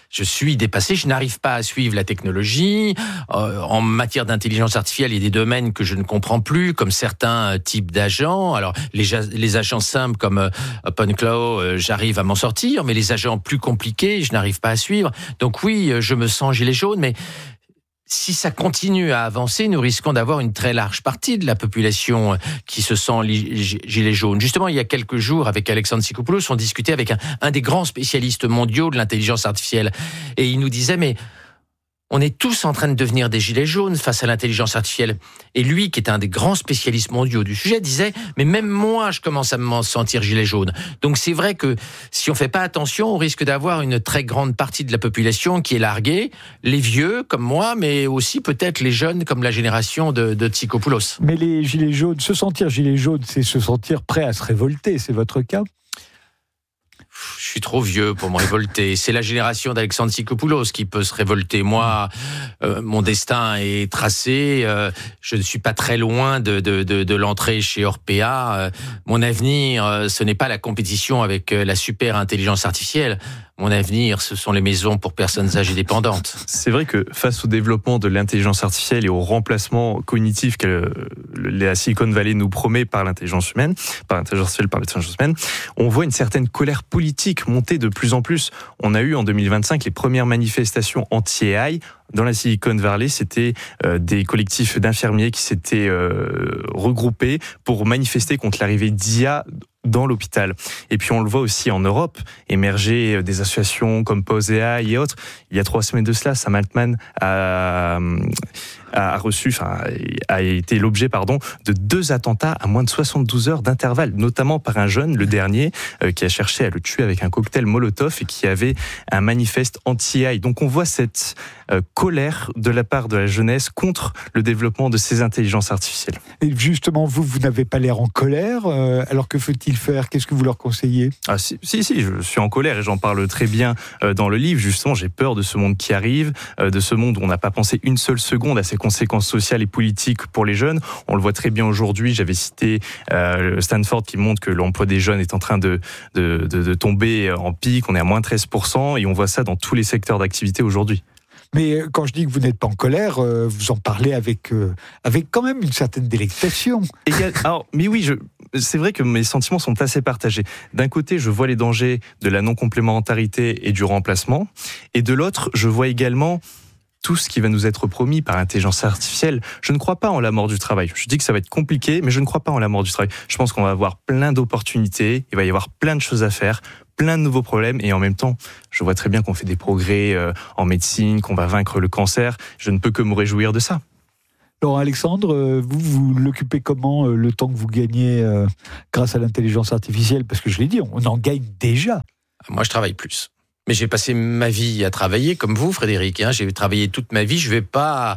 Je n'arrive pas à suivre la technologie. En matière d'intelligence artificielle, il y a des domaines que je ne comprends plus, comme certains types d'agents. Alors, les agents simples comme OpenClaw, j'arrive à m'en sortir, mais les agents plus compliqués, je n'arrive pas à suivre. Donc oui, je me sens gilet jaune, mais si ça continue à avancer, nous risquons d'avoir une très large partie de la population qui se sent gilet jaune. Justement, il y a quelques jours, avec Alexandre Tsikopoulos, on discutait avec un des grands spécialistes mondiaux de l'intelligence artificielle. Et il nous disait, mais on est tous en train de devenir des gilets jaunes face à l'intelligence artificielle. Et lui, qui est un des grands spécialistes mondiaux du sujet, disait, mais même moi, je commence à me sentir gilet jaune. Donc c'est vrai que si on fait pas attention, on risque d'avoir une très grande partie de la population qui est larguée, les vieux comme moi, mais aussi peut-être les jeunes comme la génération de Tsikopoulos. Mais les gilets jaunes, se sentir gilet jaune, c'est se sentir prêt à se révolter, c'est votre cas ? Je suis trop vieux pour me révolter. C'est la génération d'Alexandre Tsikopoulos qui peut se révolter. Moi, mon destin est tracé. Je ne suis pas très loin de l'entrée chez Orpea. Mon avenir, ce n'est pas la compétition avec la super intelligence artificielle. Mon avenir, ce sont les maisons pour personnes âgées dépendantes. C'est vrai que face au développement de l'intelligence artificielle et au remplacement cognitif que la Silicon Valley nous promet par l'intelligence humaine, on voit une certaine colère politique monter de plus en plus. On a eu en 2025 les premières manifestations anti-AI. Dans la Silicon Valley, c'était des collectifs d'infirmiers qui s'étaient regroupés pour manifester contre l'arrivée d'IA dans l'hôpital. Et puis on le voit aussi en Europe, émerger des associations comme POSEA et autres. Il y a 3 semaines de cela, Sam Altman a été l'objet de 2 attentats à moins de 72 heures d'intervalle, notamment par un jeune, le dernier, qui a cherché à le tuer avec un cocktail Molotov et qui avait un manifeste anti-AI. Donc on voit cette colère de la part de la jeunesse contre le développement de ces intelligences artificielles. Et justement, vous n'avez pas l'air en colère, alors que faut-il doivent-ils faire? Qu'est-ce que vous leur conseillez? Si, je suis en colère et j'en parle très bien dans le livre. Justement, j'ai peur de ce monde qui arrive, de ce monde où on n'a pas pensé une seule seconde à ses conséquences sociales et politiques pour les jeunes. On le voit très bien aujourd'hui. J'avais cité Stanford qui montre que l'emploi des jeunes est en train de tomber en pic. On est à moins 13% et on voit ça dans tous les secteurs d'activité aujourd'hui. Mais quand je dis que vous n'êtes pas en colère, vous en parlez avec quand même une certaine délectation. Mais oui, c'est vrai que mes sentiments sont assez partagés. D'un côté, je vois les dangers de la non-complémentarité et du remplacement. Et de l'autre, je vois également tout ce qui va nous être promis par l'intelligence artificielle. Je ne crois pas en la mort du travail. Je dis que ça va être compliqué, mais je ne crois pas en la mort du travail. Je pense qu'on va avoir plein d'opportunités, il va y avoir plein de choses à faire, plein de nouveaux problèmes, et en même temps, je vois très bien qu'on fait des progrès en médecine, qu'on va vaincre le cancer. Je ne peux que me réjouir de ça. Laurent Alexandre, vous l'occupez comment le temps que vous gagnez grâce à l'intelligence artificielle? Parce que je l'ai dit, on en gagne déjà. Moi, je travaille plus. Mais j'ai passé ma vie à travailler comme vous, Frédéric. J'ai travaillé toute ma vie. Je vais pas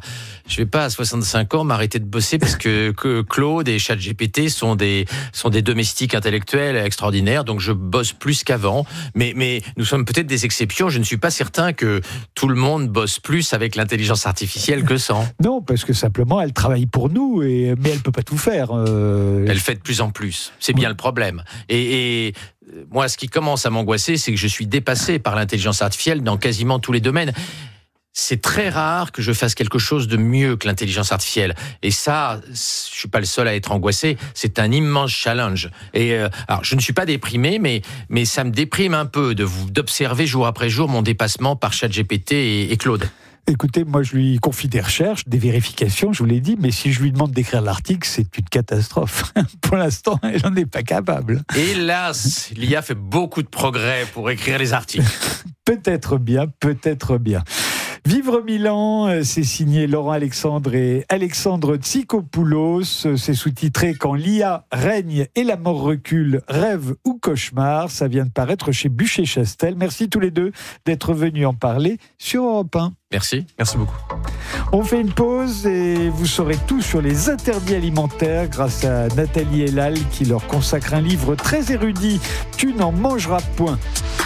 à 65 ans m'arrêter de bosser parce que Claude et ChatGPT sont des domestiques intellectuels extraordinaires. Donc je bosse plus qu'avant. Mais nous sommes peut-être des exceptions. Je ne suis pas certain que tout le monde bosse plus avec l'intelligence artificielle que sans. Non, parce que simplement elle travaille pour nous, mais elle peut pas tout faire. Elle fait de plus en plus. C'est bien le problème. Et moi, ce qui commence à m'angoisser, c'est que je suis dépassé par l'intelligence artificielle dans quasiment tous les domaines. C'est très rare que je fasse quelque chose de mieux que l'intelligence artificielle. Et ça, je suis pas le seul à être angoissé. C'est un immense challenge. Et alors, je ne suis pas déprimé, mais ça me déprime un peu d'observer jour après jour mon dépassement par ChatGPT et Claude. Écoutez, moi je lui confie des recherches, des vérifications, je vous l'ai dit, mais si je lui demande d'écrire l'article, c'est une catastrophe. Pour l'instant, elle n'en est pas capable. Hélas, l'IA fait beaucoup de progrès pour écrire les articles. Peut-être bien, peut-être bien. Vivre Milan, c'est signé Laurent Alexandre et Alexandre Tsikopoulos. C'est sous-titré Quand l'IA règne et la mort recule, rêve ou cauchemar. Ça vient de paraître chez Bucher-Chastel. Merci tous les deux d'être venus en parler sur Europe 1. Merci beaucoup. On fait une pause et vous saurez tout sur les interdits alimentaires grâce à Nathalie Elal qui leur consacre un livre très érudit. Tu n'en mangeras point.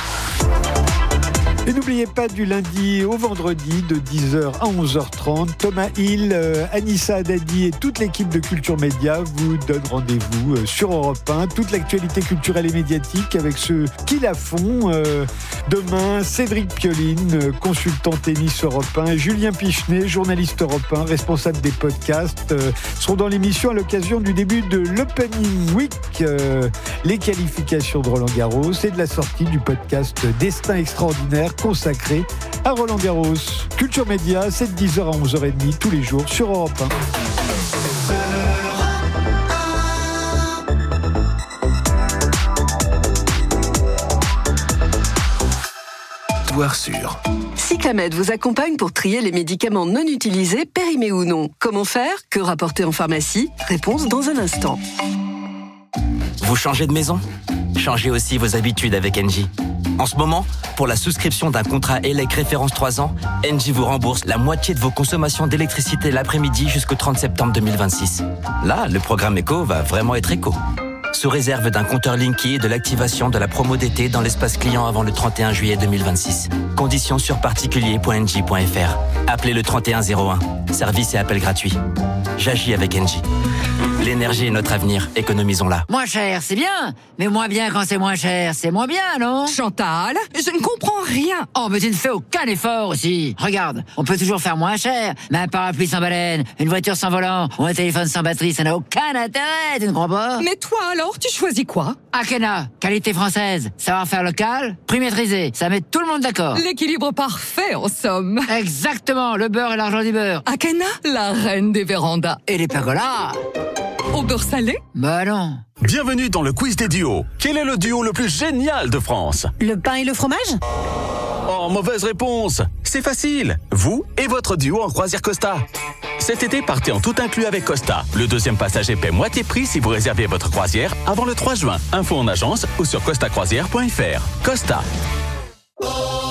Et n'oubliez pas, du lundi au vendredi, de 10h à 11h30, Thomas Hill, Anissa Haddadi et toute l'équipe de Culture Média vous donnent rendez-vous sur Europe 1. Toute l'actualité culturelle et médiatique avec ceux qui la font. Demain, Cédric Pioline, consultant tennis Europe 1, Julien Pichenet, journaliste Europe 1, responsable des podcasts, seront dans l'émission à l'occasion du début de l'Opening Week, les qualifications de Roland-Garros et de la sortie du podcast Destin extraordinaire consacré à Roland-Garros. Culture Média, c'est de 10h à 11h30 tous les jours sur Europe 1.Toire sûre. Cyclamed vous accompagne pour trier les médicaments non utilisés, périmés ou non. Comment faire? Que rapporter en pharmacie? Réponse dans un instant. Vous changez de maison? Changez aussi vos habitudes avec Engie. En ce moment, pour la souscription d'un contrat ELEC référence 3 ans, Engie vous rembourse la moitié de vos consommations d'électricité l'après-midi jusqu'au 30 septembre 2026. Là, le programme éco va vraiment être éco. Sous réserve d'un compteur Linky et de l'activation de la promo d'été dans l'espace client avant le 31 juillet 2026. Conditions sur particulier.engie.fr. Appelez le 3101. Service et appel gratuit. J'agis avec Engie. L'énergie est notre avenir, économisons-la. Moins cher, c'est bien. Mais moins bien quand c'est moins cher, c'est moins bien, non? Chantal, je ne comprends rien. Oh, mais tu ne fais aucun effort aussi. Regarde, on peut toujours faire moins cher. Mais un parapluie sans baleine, une voiture sans volant ou un téléphone sans batterie, ça n'a aucun intérêt, tu ne crois pas? Mais toi alors, tu choisis quoi? Akena, qualité française, savoir-faire local, prix maîtrisé, ça met tout le monde d'accord. L'équilibre parfait, en somme. Exactement, le beurre et l'argent du beurre. Akena, la reine des vérandas. Et les pergolas. Au beurre salé? Bah non. Bienvenue dans le quiz des duos. Quel est le duo le plus génial de France? Le pain et le fromage? Oh, mauvaise réponse. C'est facile. Vous et votre duo en croisière Costa. Cet été, partez en tout inclus avec Costa. Le deuxième passager paie moitié prix si vous réservez votre croisière avant le 3 juin. Info en agence ou sur costacroisière.fr. Costa.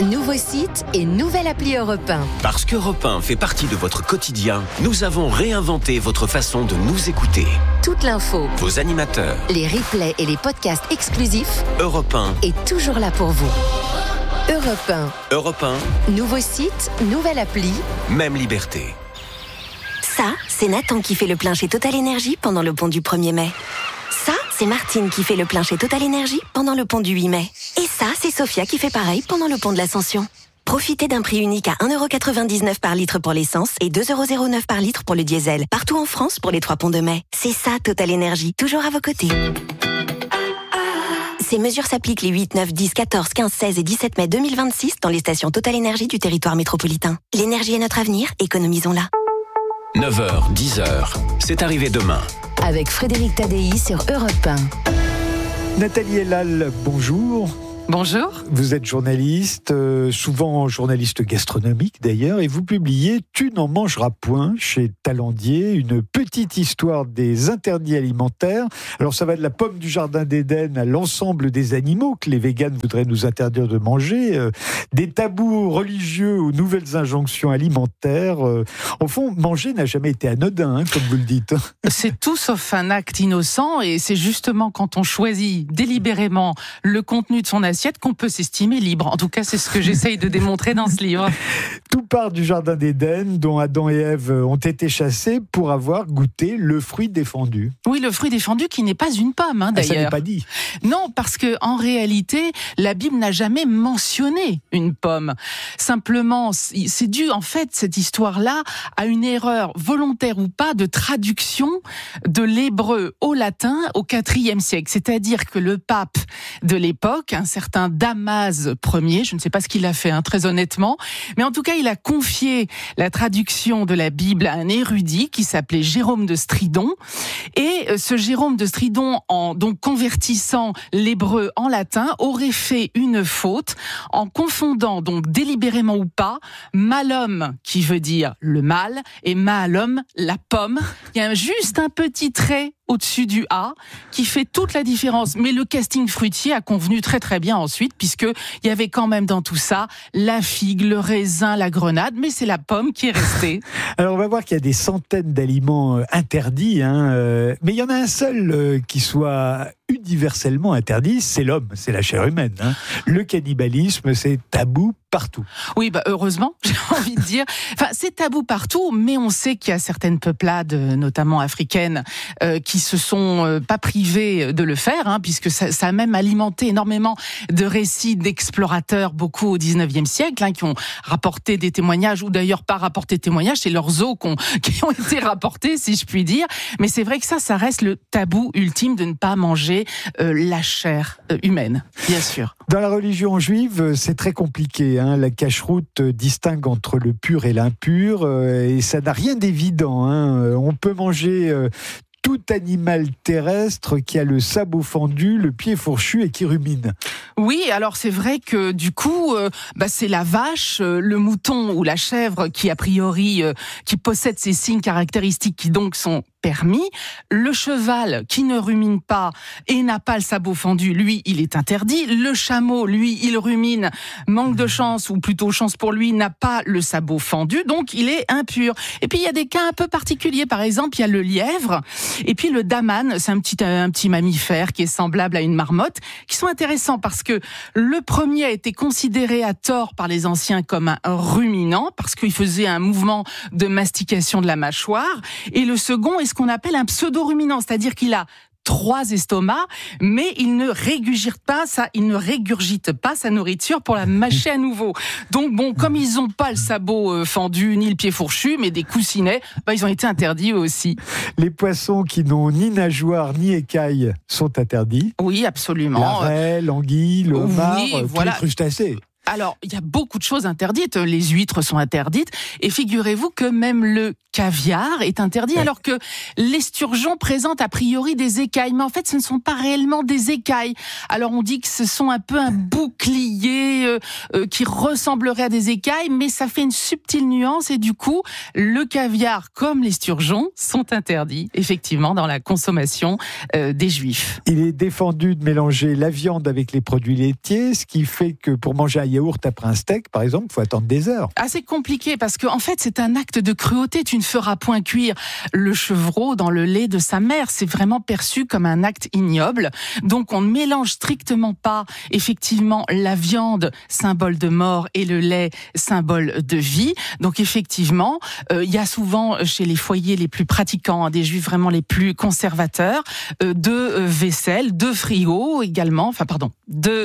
Nouveau site et nouvelle appli Europe 1. Parce qu'Europe 1 fait partie de votre quotidien, nous avons réinventé votre façon de nous écouter. Toute l'info, Vos animateurs, les replays et les podcasts exclusifs Europe 1, est toujours là pour vous. Europe 1. Europe 1, Nouveau site, nouvelle appli. même liberté. Ça, c'est Nathan qui fait le plein chez Total Énergie pendant le pont du 1er mai. Ça, c'est Martine qui fait le plein chez Total Énergie pendant le pont du 8 mai. Et ça, c'est Sophia qui fait pareil pendant le pont de l'Ascension. Profitez d'un prix unique à 1,99€ par litre pour l'essence et 2,09€ par litre pour le diesel. Partout en France pour les 3 ponts de mai. C'est ça, Total Énergie, toujours à vos côtés. Ces mesures s'appliquent les 8, 9, 10, 14, 15, 16 et 17 mai 2026 dans les stations Total Énergie du territoire métropolitain. L'énergie est notre avenir, économisons-la. 9h, 10h, c'est arrivé demain. Avec Frédéric Tadei sur Europe 1. Nathalie Elal, bonjour. Bonjour. Vous êtes journaliste, souvent journaliste gastronomique d'ailleurs, et vous publiez « Tu n'en mangeras point » chez Talandier, une petite histoire des interdits alimentaires. Alors ça va de la pomme du jardin d'Éden à l'ensemble des animaux que les véganes voudraient nous interdire de manger, des tabous religieux aux nouvelles injonctions alimentaires. Au fond, manger n'a jamais été anodin, hein, comme vous le dites. C'est tout sauf un acte innocent, et c'est justement quand on choisit délibérément le contenu de son assiette qu'on peut s'estimer libre. En tout cas, c'est ce que j'essaye de démontrer dans ce livre. Tout part du jardin d'Éden, dont Adam et Ève ont été chassés pour avoir goûté le fruit défendu. Oui, le fruit défendu qui n'est pas une pomme, hein, d'ailleurs. Ça n'est pas dit. Non, parce que en réalité, la Bible n'a jamais mentionné une pomme. Simplement, c'est dû, en fait, cette histoire-là, à une erreur, volontaire ou pas, de traduction de l'hébreu au latin au IVe siècle. C'est-à-dire que le pape de l'époque, un certain Damas Ier, je ne sais pas ce qu'il a fait, hein, très honnêtement, mais en tout cas, il a confié la traduction de la Bible à un érudit qui s'appelait Jérôme de Stridon. Et ce Jérôme de Stridon, en donc convertissant l'hébreu en latin, aurait fait une faute en confondant, donc délibérément ou pas, malum, qui veut dire le mal, et malum, la pomme. Il y a juste un petit trait au-dessus du A, qui fait toute la différence. Mais le casting fruitier a convenu très très bien ensuite, puisqu'il y avait quand même dans tout ça la figue, le raisin, la grenade, mais c'est la pomme qui est restée. Alors on va voir qu'il y a des centaines d'aliments interdits, hein, mais il y en a un seul qui soit universellement interdit, c'est l'homme, c'est la chair humaine. Hein. Le cannibalisme, c'est tabou partout. Oui, bah heureusement, j'ai envie de dire. Enfin, c'est tabou partout, mais on sait qu'il y a certaines peuplades, notamment africaines, qui se sont pas privées de le faire, hein, puisque ça a même alimenté énormément de récits d'explorateurs, beaucoup au 19e siècle, hein, qui ont rapporté des témoignages, ou d'ailleurs pas rapporté de témoignages, c'est leurs os qui ont été rapportés, si je puis dire. Mais c'est vrai que ça reste le tabou ultime de ne pas manger la chair humaine, bien sûr. Dans la religion juive, c'est très compliqué. Hein. La cacheroute distingue entre le pur et l'impur, et ça n'a rien d'évident. Hein. On peut manger tout animal terrestre qui a le sabot fendu, le pied fourchu et qui rumine. Oui, alors c'est vrai que du coup, c'est la vache, le mouton ou la chèvre qui a priori qui possède ces signes caractéristiques qui donc sont permis. Le cheval qui ne rumine pas et n'a pas le sabot fendu, lui, il est interdit. Le chameau, lui, il rumine, manque de chance, ou plutôt chance pour lui, n'a pas le sabot fendu, donc il est impur. Et puis il y a des cas un peu particuliers, par exemple, il y a le lièvre, et puis le daman, c'est un petit mammifère qui est semblable à une marmotte, qui sont intéressants parce que le premier a été considéré à tort par les anciens comme un ruminant, parce qu'il faisait un mouvement de mastication de la mâchoire, et le second est ce qu'on appelle un pseudo-ruminant, c'est-à-dire qu'il a 3 estomacs, mais il ne régurgite pas sa nourriture pour la mâcher à nouveau. Donc bon, comme ils n'ont pas le sabot fendu, ni le pied fourchu, mais des coussinets, ils ont été interdits eux aussi. Les poissons qui n'ont ni nageoire ni écailles sont interdits. Oui, absolument. La raie, l'anguille, le homard, voilà. tous les crustacés. Alors, il y a beaucoup de choses interdites. Les huîtres sont interdites. Et figurez-vous que même le caviar est interdit, alors que l'esturgeon présente a priori des écailles. Mais en fait, ce ne sont pas réellement des écailles. Alors, on dit que ce sont un peu un bouclier qui ressemblerait à des écailles, mais ça fait une subtile nuance. Et du coup, le caviar, comme l'esturgeon, sont interdits, effectivement, dans la consommation des Juifs. Il est défendu de mélanger la viande avec les produits laitiers, ce qui fait que pour manger un yaourt, yaourt après un steak, par exemple, il faut attendre des heures. C'est compliqué parce que en fait, c'est un acte de cruauté. Tu ne feras point cuire le chevreau dans le lait de sa mère. C'est vraiment perçu comme un acte ignoble. Donc, on ne mélange strictement pas, effectivement, la viande, symbole de mort, et le lait, symbole de vie. Donc, effectivement, il y a souvent, chez les foyers les plus pratiquants, des juifs vraiment les plus conservateurs, deux vaisselles, deux frigos également, deux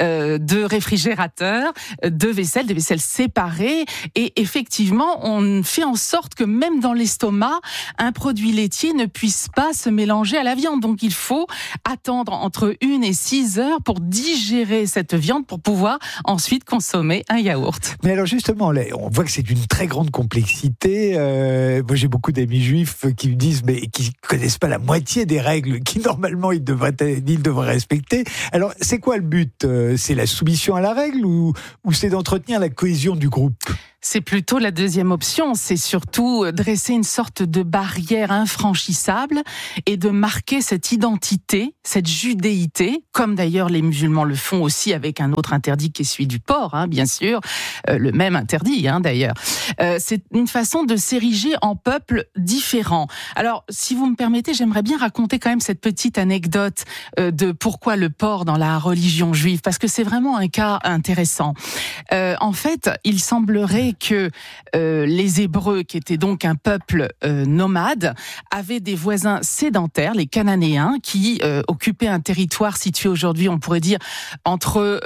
réfrigérateurs, deux vaisselles, des vaisselles séparées. Et effectivement, on fait en sorte que même dans l'estomac, un produit laitier ne puisse pas se mélanger à la viande. Donc, il faut attendre entre 1 et 6 heures pour digérer cette viande pour pouvoir ensuite consommer un yaourt. Mais alors justement, là, on voit que c'est d'une très grande complexité. Moi, j'ai beaucoup d'amis juifs qui me disent, mais qui connaissent pas la moitié des règles qui normalement ils devraient respecter. Alors, c'est quoi le but ? C'est la soumission à la règle ou c'est d'entretenir la cohésion du groupe ? C'est plutôt la deuxième option, c'est surtout dresser une sorte de barrière infranchissable et de marquer cette identité, cette judéité, comme d'ailleurs les musulmans le font aussi avec un autre interdit qui est celui du porc, bien sûr, le même interdit d'ailleurs. C'est une façon de s'ériger en peuple différent. Alors, si vous me permettez, j'aimerais bien raconter quand même cette petite anecdote de pourquoi le porc dans la religion juive, parce que c'est vraiment un cas intéressant. En fait, il semblerait que les Hébreux, qui étaient donc un peuple nomade, avaient des voisins sédentaires, les Cananéens, qui occupaient un territoire situé aujourd'hui, on pourrait dire, entre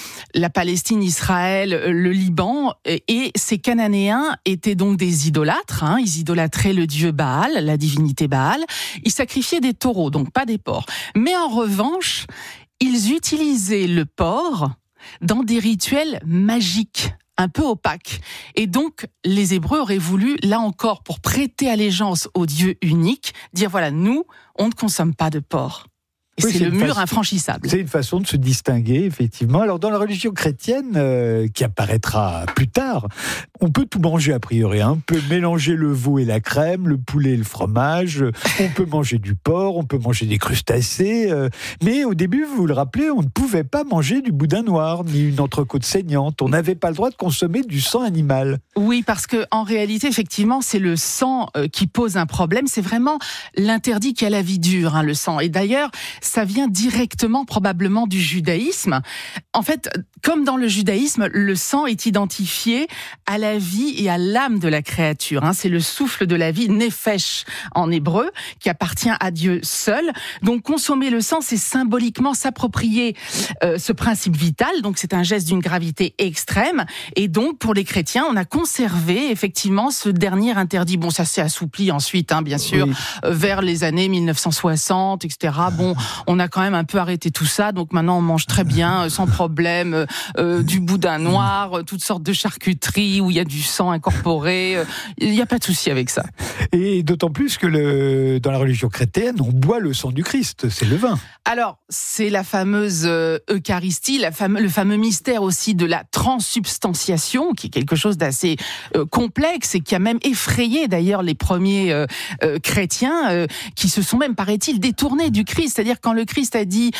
la Palestine, Israël, le Liban. Et ces Cananéens étaient donc des idolâtres. Ils idolâtraient le dieu Baal, la divinité Baal. Ils sacrifiaient des taureaux, donc pas des porcs. Mais en revanche, ils utilisaient le porc dans des rituels magiques, un peu opaque. Et donc, les Hébreux auraient voulu, là encore, pour prêter allégeance au Dieu unique, dire voilà, nous, on ne consomme pas de porc. Et c'est le mur infranchissable. C'est une façon de se distinguer, effectivement. Alors, dans la religion chrétienne, qui apparaîtra plus tard, on peut tout manger a priori. On peut mélanger le veau et la crème, le poulet et le fromage. On peut manger du porc, on peut manger des crustacés. Mais au début, vous le rappelez, on ne pouvait pas manger du boudin noir, ni une entrecôte saignante. On n'avait pas le droit de consommer du sang animal. Oui, parce que en réalité, effectivement, c'est le sang qui pose un problème. C'est vraiment l'interdit qui a la vie dure, le sang. Et d'ailleurs, ça vient directement probablement du judaïsme. En fait, comme dans le judaïsme, le sang est identifié à la vie et à l'âme de la créature. C'est le souffle de la vie, nefesh en hébreu, qui appartient à Dieu seul. Donc consommer le sang, c'est symboliquement s'approprier ce principe vital. Donc c'est un geste d'une gravité extrême. Et donc pour les chrétiens, on a conservé effectivement ce dernier interdit. Bon, ça s'est assoupli ensuite, bien sûr, oui. Vers les années 1960, etc. Bon, on a quand même un peu arrêté tout ça, donc maintenant on mange très bien, sans problème, du boudin noir, toutes sortes de charcuteries où il y a du sang incorporé, il n'y a pas de souci avec ça. Et d'autant plus que dans la religion chrétienne, on boit le sang du Christ, c'est le vin. Alors, c'est la fameuse Eucharistie, le fameux mystère aussi de la transsubstantiation, qui est quelque chose d'assez complexe et qui a même effrayé d'ailleurs les premiers chrétiens, qui se sont même, paraît-il, détournés du Christ. C'est-à-dire quand le Christ a dit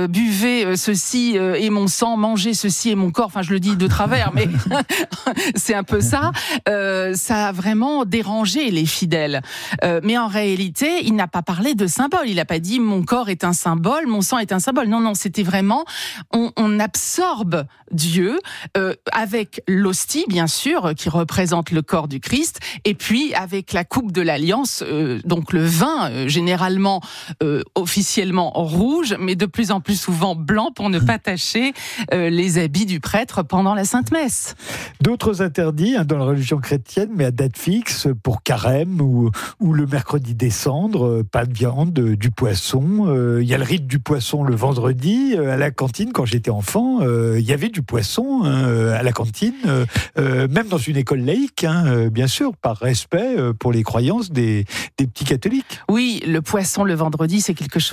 buvez ceci est mon sang, mangez ceci est mon corps, enfin je le dis de travers, mais c'est un peu ça, ça a vraiment dérangé les fidèles. Mais en réalité, il n'a pas parlé de symbole, il n'a pas dit mon corps est un symbole, mon sang est un symbole. Non, c'était vraiment, on absorbe Dieu avec l'hostie, bien sûr, qui représente le corps du Christ, et puis avec la coupe de l'Alliance, donc le vin, généralement, officiellement rouge, mais de plus en plus souvent blanc pour ne pas tacher les habits du prêtre pendant la Sainte Messe. D'autres interdits dans la religion chrétienne, mais à date fixe, pour carême ou le mercredi des cendres, pas de viande, du poisson. Il y a le rite du poisson le vendredi. À la cantine, quand j'étais enfant, il y avait du poisson à la cantine, même dans une école laïque, bien sûr, par respect pour les croyances des petits catholiques. Oui, le poisson le vendredi, c'est quelque chose effectivement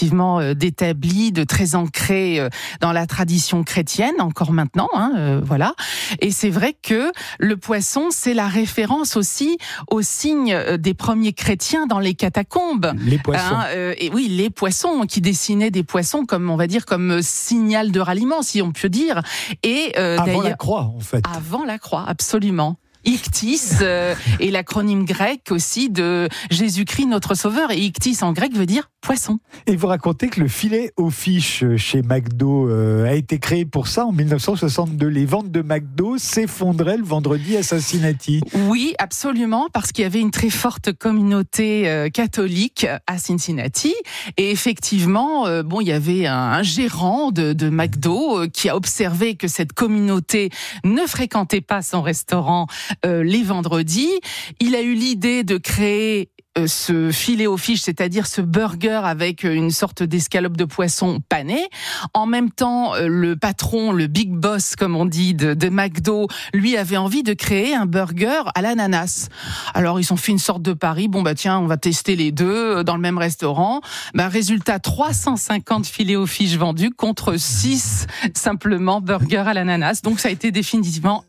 effectivement d'établi, de très ancré dans la tradition chrétienne, encore maintenant, voilà. Et c'est vrai que le poisson, c'est la référence aussi au signe des premiers chrétiens dans les catacombes. Les poissons. Et oui, les poissons, qui dessinaient des poissons comme, on va dire, comme signal de ralliement, si on peut dire. Et avant la croix, en fait. Avant la croix, absolument. Ichthys est l'acronyme grec aussi de Jésus-Christ notre Sauveur, et ichthys en grec veut dire poisson. Et vous racontez que le filet aux fiches chez McDo a été créé pour ça en 1962. Les ventes de McDo s'effondraient le vendredi à Cincinnati. Oui, absolument, parce qu'il y avait une très forte communauté catholique à Cincinnati, et effectivement, il y avait un gérant de McDo qui a observé que cette communauté ne fréquentait pas son restaurant les vendredis. Il a eu l'idée de créer ce filet aux fiches, c'est-à-dire ce burger avec une sorte d'escalope de poisson panée. En même temps, le patron, le big boss, comme on dit, de McDo, lui avait envie de créer un burger à l'ananas. Alors, ils ont fait une sorte de pari. Tiens, on va tester les deux dans le même restaurant. Résultat, 350 filets aux fiches vendus contre 6 simplement burgers à l'ananas. Donc, ça a été définitivement,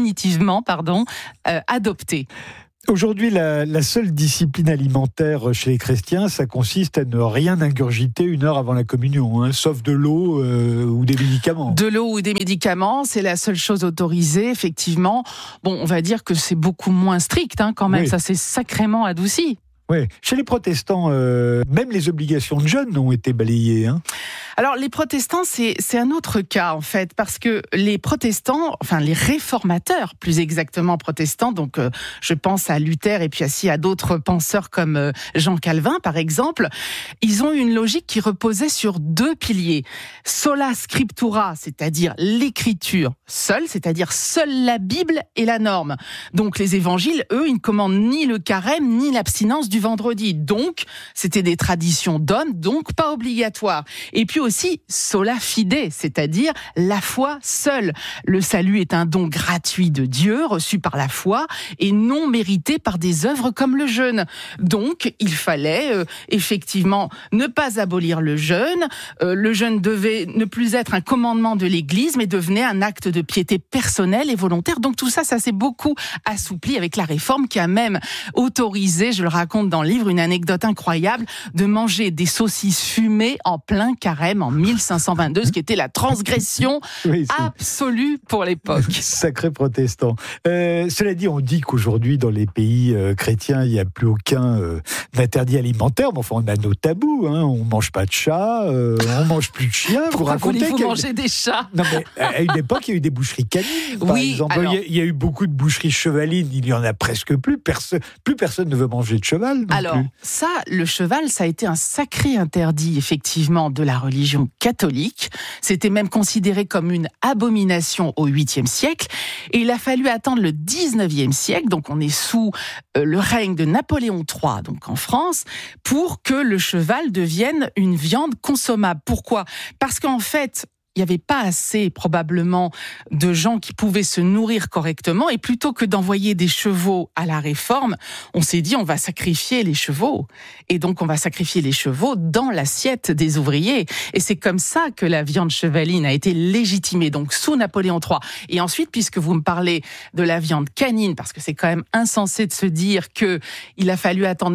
adopté. Aujourd'hui, la seule discipline alimentaire chez les chrétiens, ça consiste à ne rien ingurgiter 1 heure avant la communion, sauf de l'eau ou des médicaments. De l'eau ou des médicaments, c'est la seule chose autorisée, effectivement. On va dire que c'est beaucoup moins strict quand même, oui. Ça s'est sacrément adouci. Oui, chez les protestants, même les obligations de jeûne ont été balayées. Alors, les protestants, c'est un autre cas, en fait, parce que les protestants, enfin, les réformateurs, plus exactement protestants, donc je pense à Luther et puis aussi à d'autres penseurs comme Jean Calvin, par exemple, ils ont une logique qui reposait sur 2 piliers. Sola scriptura, c'est-à-dire l'écriture seule, c'est-à-dire seule la Bible est la norme. Donc, les évangiles, eux, ils ne commandent ni le carême, ni l'abstinence du vendredi. Donc, c'était des traditions d'hommes, donc pas obligatoires. Et puis aussi, sola fide, c'est-à-dire la foi seule. Le salut est un don gratuit de Dieu, reçu par la foi, et non mérité par des œuvres comme le jeûne. Donc, il fallait effectivement ne pas abolir le jeûne. Le jeûne devait ne plus être un commandement de l'Église, mais devenait un acte de piété personnelle et volontaire. Donc tout ça, ça s'est beaucoup assoupli avec la Réforme, qui a même autorisé, je le raconte dans le livre, une anecdote incroyable, de manger des saucisses fumées en plein carême en 1522, ce qui était la transgression absolue pour l'époque. Sacré protestant. Cela dit, on dit qu'aujourd'hui, dans les pays chrétiens, il n'y a plus aucun interdit alimentaire. Mais enfin, on a nos tabous. On ne mange pas de chat, on ne mange plus de chiens. Pourquoi voulez-vous manger des chats? Non, mais à une époque, il y a eu des boucheries canines, par exemple. Alors, il y a eu beaucoup de boucheries chevalines. Il n'y en a presque plus. Plus personne ne veut manger de cheval. Alors, ça, le cheval, ça a été un sacré interdit, effectivement, de la religion catholique. C'était même considéré comme une abomination au 8e siècle. Et il a fallu attendre le 19e siècle, donc on est sous le règne de Napoléon III, donc en France, pour que le cheval devienne une viande consommable. Pourquoi ? Parce qu'en fait, il n'y avait pas assez, probablement, de gens qui pouvaient se nourrir correctement. Et plutôt que d'envoyer des chevaux à la Réforme, on s'est dit, on va sacrifier les chevaux. Et donc, on va sacrifier les chevaux dans l'assiette des ouvriers. Et c'est comme ça que la viande chevaline a été légitimée, donc sous Napoléon III. Et ensuite, puisque vous me parlez de la viande canine, parce que c'est quand même insensé de se dire qu'il a fallu attendre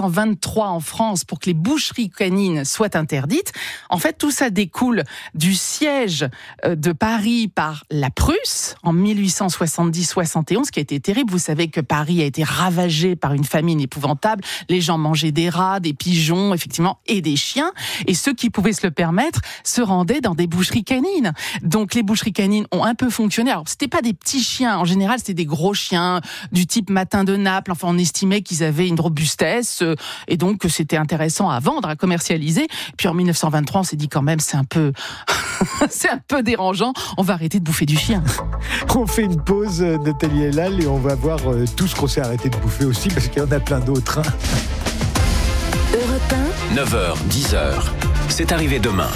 1923 en France pour que les boucheries canines soient interdites. En fait, tout ça découle du siège de Paris par la Prusse en 1870-71, qui a été terrible. Vous savez que Paris a été ravagé par une famine épouvantable. Les gens mangeaient des rats, des pigeons, effectivement, et des chiens. Et ceux qui pouvaient se le permettre se rendaient dans des boucheries canines. Donc les boucheries canines ont un peu fonctionné. Alors c'était pas des petits chiens. En général, c'était des gros chiens du type Matin de Naples. Enfin, on estimait qu'ils avaient une robustesse et donc que c'était intéressant à vendre, à commercialiser. Puis en 1923, on s'est dit quand même, c'est un peu dérangeant, on va arrêter de bouffer du chien. On fait une pause, Nathalie Elal, et on va voir tout ce qu'on s'est arrêté de bouffer aussi, parce qu'il y en a plein d'autres. Europe 1, 9h, 10h. C'est arrivé demain.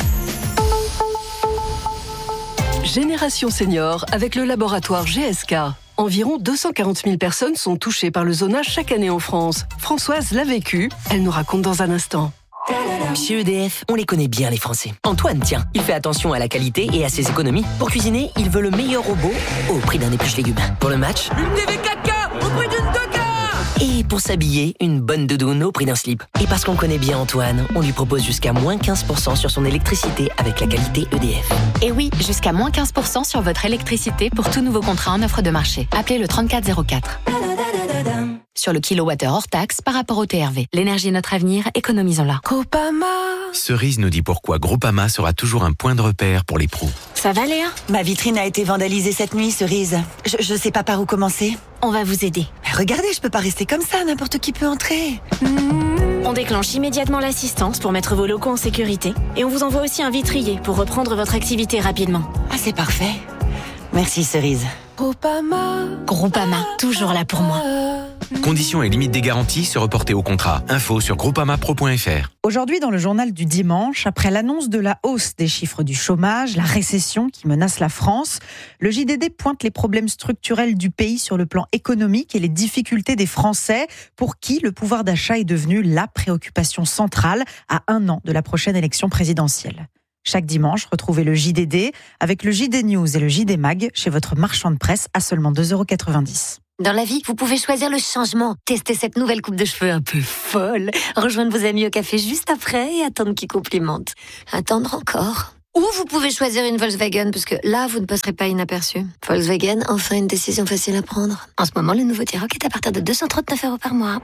Génération Senior avec le laboratoire GSK. Environ 240 000 personnes sont touchées par le zonage chaque année en France. Françoise l'a vécu, elle nous raconte dans un instant. Chez EDF, on les connaît bien les Français. Antoine, tiens, il fait attention à la qualité et à ses économies. Pour cuisiner, il veut le meilleur robot au prix d'un épluche légumes. Pour le match, Une TV 4K au prix d'une 2K. et pour s'habiller, une bonne doudoune au prix d'un slip. Et parce qu'on connaît bien Antoine, on lui propose jusqu'à moins 15% sur son électricité avec la qualité EDF. Et oui, jusqu'à moins 15% sur votre électricité pour tout nouveau contrat en offre de marché. Appelez le 3404. Sur le kilowattheure hors taxe par rapport au TRV. L'énergie est notre avenir, économisons-la. Groupama. Cerise nous dit pourquoi Groupama sera toujours un point de repère pour les pros. Ça va Léa? Ma vitrine a été vandalisée cette nuit, Cerise. Je sais pas par où commencer. On va vous aider. Mais regardez, je peux pas rester comme ça, n'importe qui peut entrer. On déclenche immédiatement l'assistance pour mettre vos locaux en sécurité et on vous envoie aussi un vitrier pour reprendre votre activité rapidement. Ah, c'est parfait. Merci, Cerise. Groupama, toujours là pour moi. Conditions et limites des garanties se reporter au contrat. Info sur groupamapro.fr. Aujourd'hui, dans le journal du dimanche, après l'annonce de la hausse des chiffres du chômage, la récession qui menace la France, le JDD pointe les problèmes structurels du pays sur le plan économique et les difficultés des Français, pour qui le pouvoir d'achat est devenu la préoccupation centrale à 1 an de la prochaine élection présidentielle. Chaque dimanche, retrouvez le JDD avec le JD News et le JD Mag chez votre marchand de presse à seulement 2,90 €. Dans la vie, vous pouvez choisir le changement. Tester cette nouvelle coupe de cheveux un peu folle. Rejoindre vos amis au café juste après et attendre qu'ils complimentent. Attendre encore. Ou vous pouvez choisir une Volkswagen, parce que là, vous ne passerez pas inaperçu. Volkswagen, enfin une décision facile à prendre. En ce moment, le nouveau T-Roc est à partir de 239 € par mois.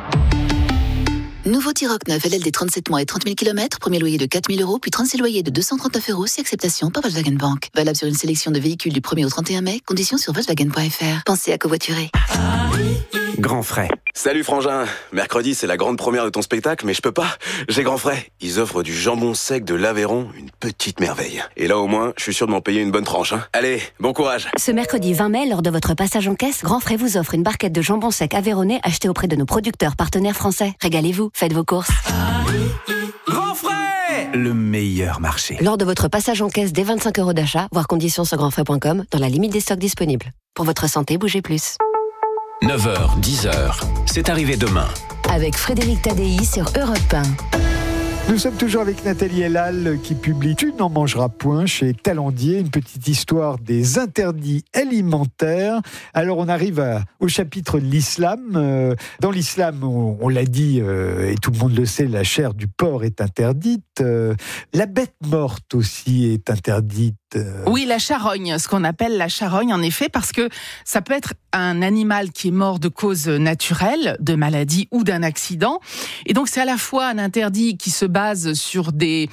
Nouveau T-Roc 9 LLD 37 mois et 30 000 km, premier loyer de 4 000 €, puis 36 loyers de 239 € si acceptation par Volkswagen Bank. Valable sur une sélection de véhicules du 1er au 31 mai, conditions sur Volkswagen.fr. Pensez à covoiturer. Grand frais. Salut frangin, mercredi c'est la grande première de ton spectacle mais je peux pas, j'ai grand frais. Ils offrent du jambon sec de l'Aveyron, une petite merveille. Et là au moins, je suis sûr de m'en payer une bonne tranche. Allez, bon courage. Ce mercredi 20 mai, lors de votre passage en caisse, Grand Frais vous offre une barquette de jambon sec aveyronnais achetée auprès de nos producteurs partenaires français. Régalez-vous, faites vos courses. Grand frais, le meilleur marché. Lors de votre passage en caisse dès 25 € d'achat, voir conditions sur grandfrais.com, dans la limite des stocks disponibles. Pour votre santé, bougez plus. 9h, 10h, c'est arrivé demain. Avec Frédéric Tadei sur Europe 1. Nous sommes toujours avec Nathalie Elal qui publie Tu n'en mangeras point chez Talendier, une petite histoire des interdits alimentaires. Alors on arrive au chapitre de l'islam. Dans l'islam, on l'a dit et tout le monde le sait, la chair du porc est interdite. La bête morte aussi est interdite. Oui, la charogne, ce qu'on appelle la charogne, en effet, parce que ça peut être un animal qui est mort de cause naturelle, de maladie ou d'un accident. Et donc, c'est à la fois un interdit qui se base sur des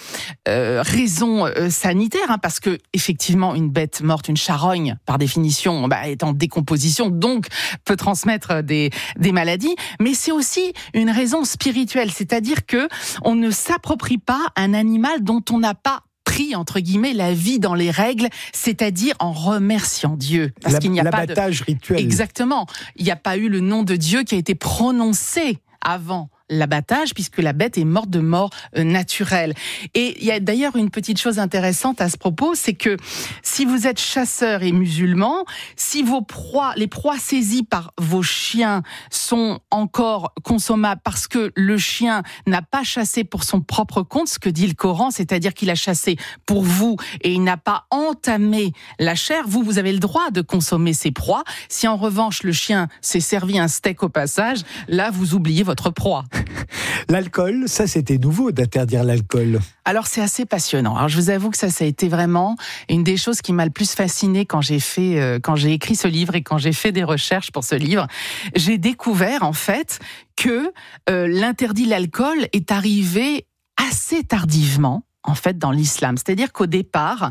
raisons sanitaires, parce que effectivement, une bête morte, une charogne, par définition, est en décomposition, donc peut transmettre des maladies. Mais c'est aussi une raison spirituelle, c'est-à-dire que on ne s'approprie pas un animal dont on n'a pas pris, entre guillemets, la vie dans les règles, c'est-à-dire en remerciant Dieu. Parce qu'il n'y a pas l'abattage rituel. Exactement. Il n'y a pas eu le nom de Dieu qui a été prononcé avant l'abattage, puisque la bête est morte de mort naturelle. Et il y a d'ailleurs une petite chose intéressante à ce propos, c'est que si vous êtes chasseur et musulman, si les proies saisies par vos chiens sont encore consommables parce que le chien n'a pas chassé pour son propre compte, ce que dit le Coran, c'est-à-dire qu'il a chassé pour vous et il n'a pas entamé la chair, vous avez le droit de consommer ces proies. Si en revanche le chien s'est servi un steak au passage, là vous oubliez votre proie. L'alcool, ça c'était nouveau d'interdire l'alcool. Alors c'est assez passionnant. Alors je vous avoue que ça a été vraiment une des choses qui m'a le plus fascinée quand j'ai écrit ce livre et quand j'ai fait des recherches pour ce livre. J'ai découvert en fait que l'interdit de l'alcool est arrivé assez tardivement. En fait, dans l'islam. C'est-à-dire qu'au départ,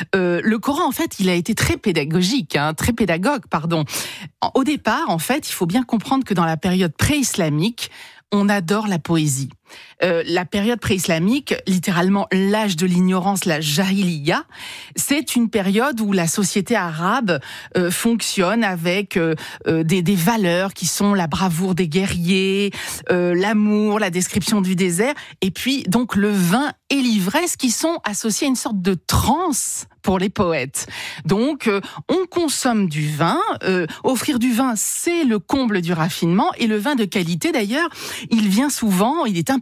le Coran, en fait, il a été très pédagogique, très pédagogue, pardon. Au départ, en fait, il faut bien comprendre que dans la période pré-islamique, on adore la poésie. La période pré-islamique, littéralement l'âge de l'ignorance, la jahiliya, c'est une période où la société arabe fonctionne avec des valeurs qui sont la bravoure des guerriers, l'amour, la description du désert, et puis donc le vin et l'ivresse qui sont associés à une sorte de transe pour les poètes. Donc, on consomme du vin. Offrir du vin, c'est le comble du raffinement. Et le vin de qualité, d'ailleurs, il vient souvent, il est un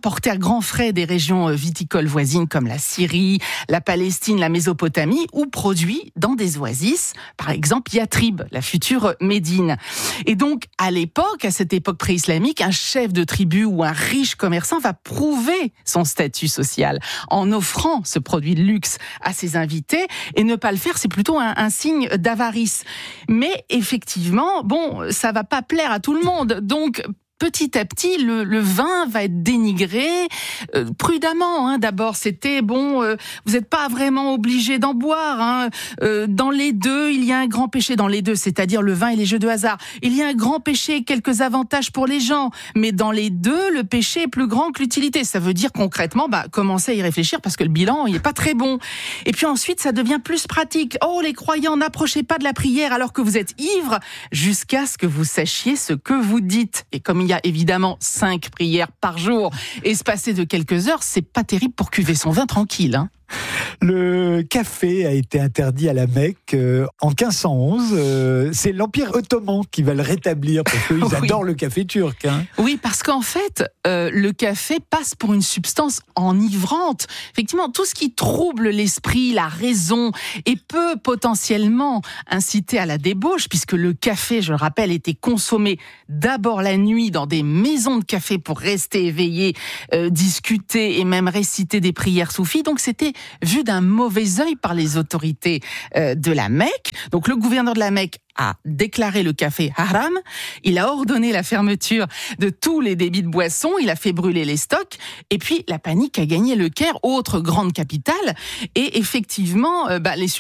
importé à grands frais des régions viticoles voisines comme la Syrie, la Palestine, la Mésopotamie, ou produit dans des oasis, par exemple Yatrib, la future Médine. Et donc, à cette époque pré-islamique, un chef de tribu ou un riche commerçant va prouver son statut social en offrant ce produit de luxe à ses invités, et ne pas le faire, c'est plutôt un signe d'avarice. Mais effectivement, ça va pas plaire à tout le monde. Donc, petit à petit, le vin va être dénigré prudemment. D'abord, c'était vous n'êtes pas vraiment obligé d'en boire. Dans les deux, il y a un grand péché. Dans les deux, c'est-à-dire le vin et les jeux de hasard. Il y a un grand péché et quelques avantages pour les gens. Mais dans les deux, le péché est plus grand que l'utilité. Ça veut dire concrètement, commencez à y réfléchir parce que le bilan, il est pas très bon. Et puis ensuite, ça devient plus pratique. Oh, les croyants, n'approchez pas de la prière alors que vous êtes ivres, jusqu'à ce que vous sachiez ce que vous dites. Et comme il y a évidemment 5 prières par jour, espacées de quelques heures, c'est pas terrible pour cuver son vin tranquille. Le café a été interdit à la Mecque en 1511. C'est l'Empire ottoman qui va le rétablir parce qu'ils adorent le café turc. Oui, parce qu'en fait, le café passe pour une substance enivrante. Effectivement, tout ce qui trouble l'esprit, la raison, et peut potentiellement inciter à la débauche, puisque le café, je le rappelle, était consommé d'abord la nuit dans des maisons de café pour rester éveillé, discuter et même réciter des prières soufis. Donc c'était vu d'un mauvais œil par les autorités de la Mecque. Donc le gouverneur de la Mecque a déclaré le café haram, il a ordonné la fermeture de tous les débits de boissons, il a fait brûler les stocks, et puis la panique a gagné le Caire, autre grande capitale, et effectivement, les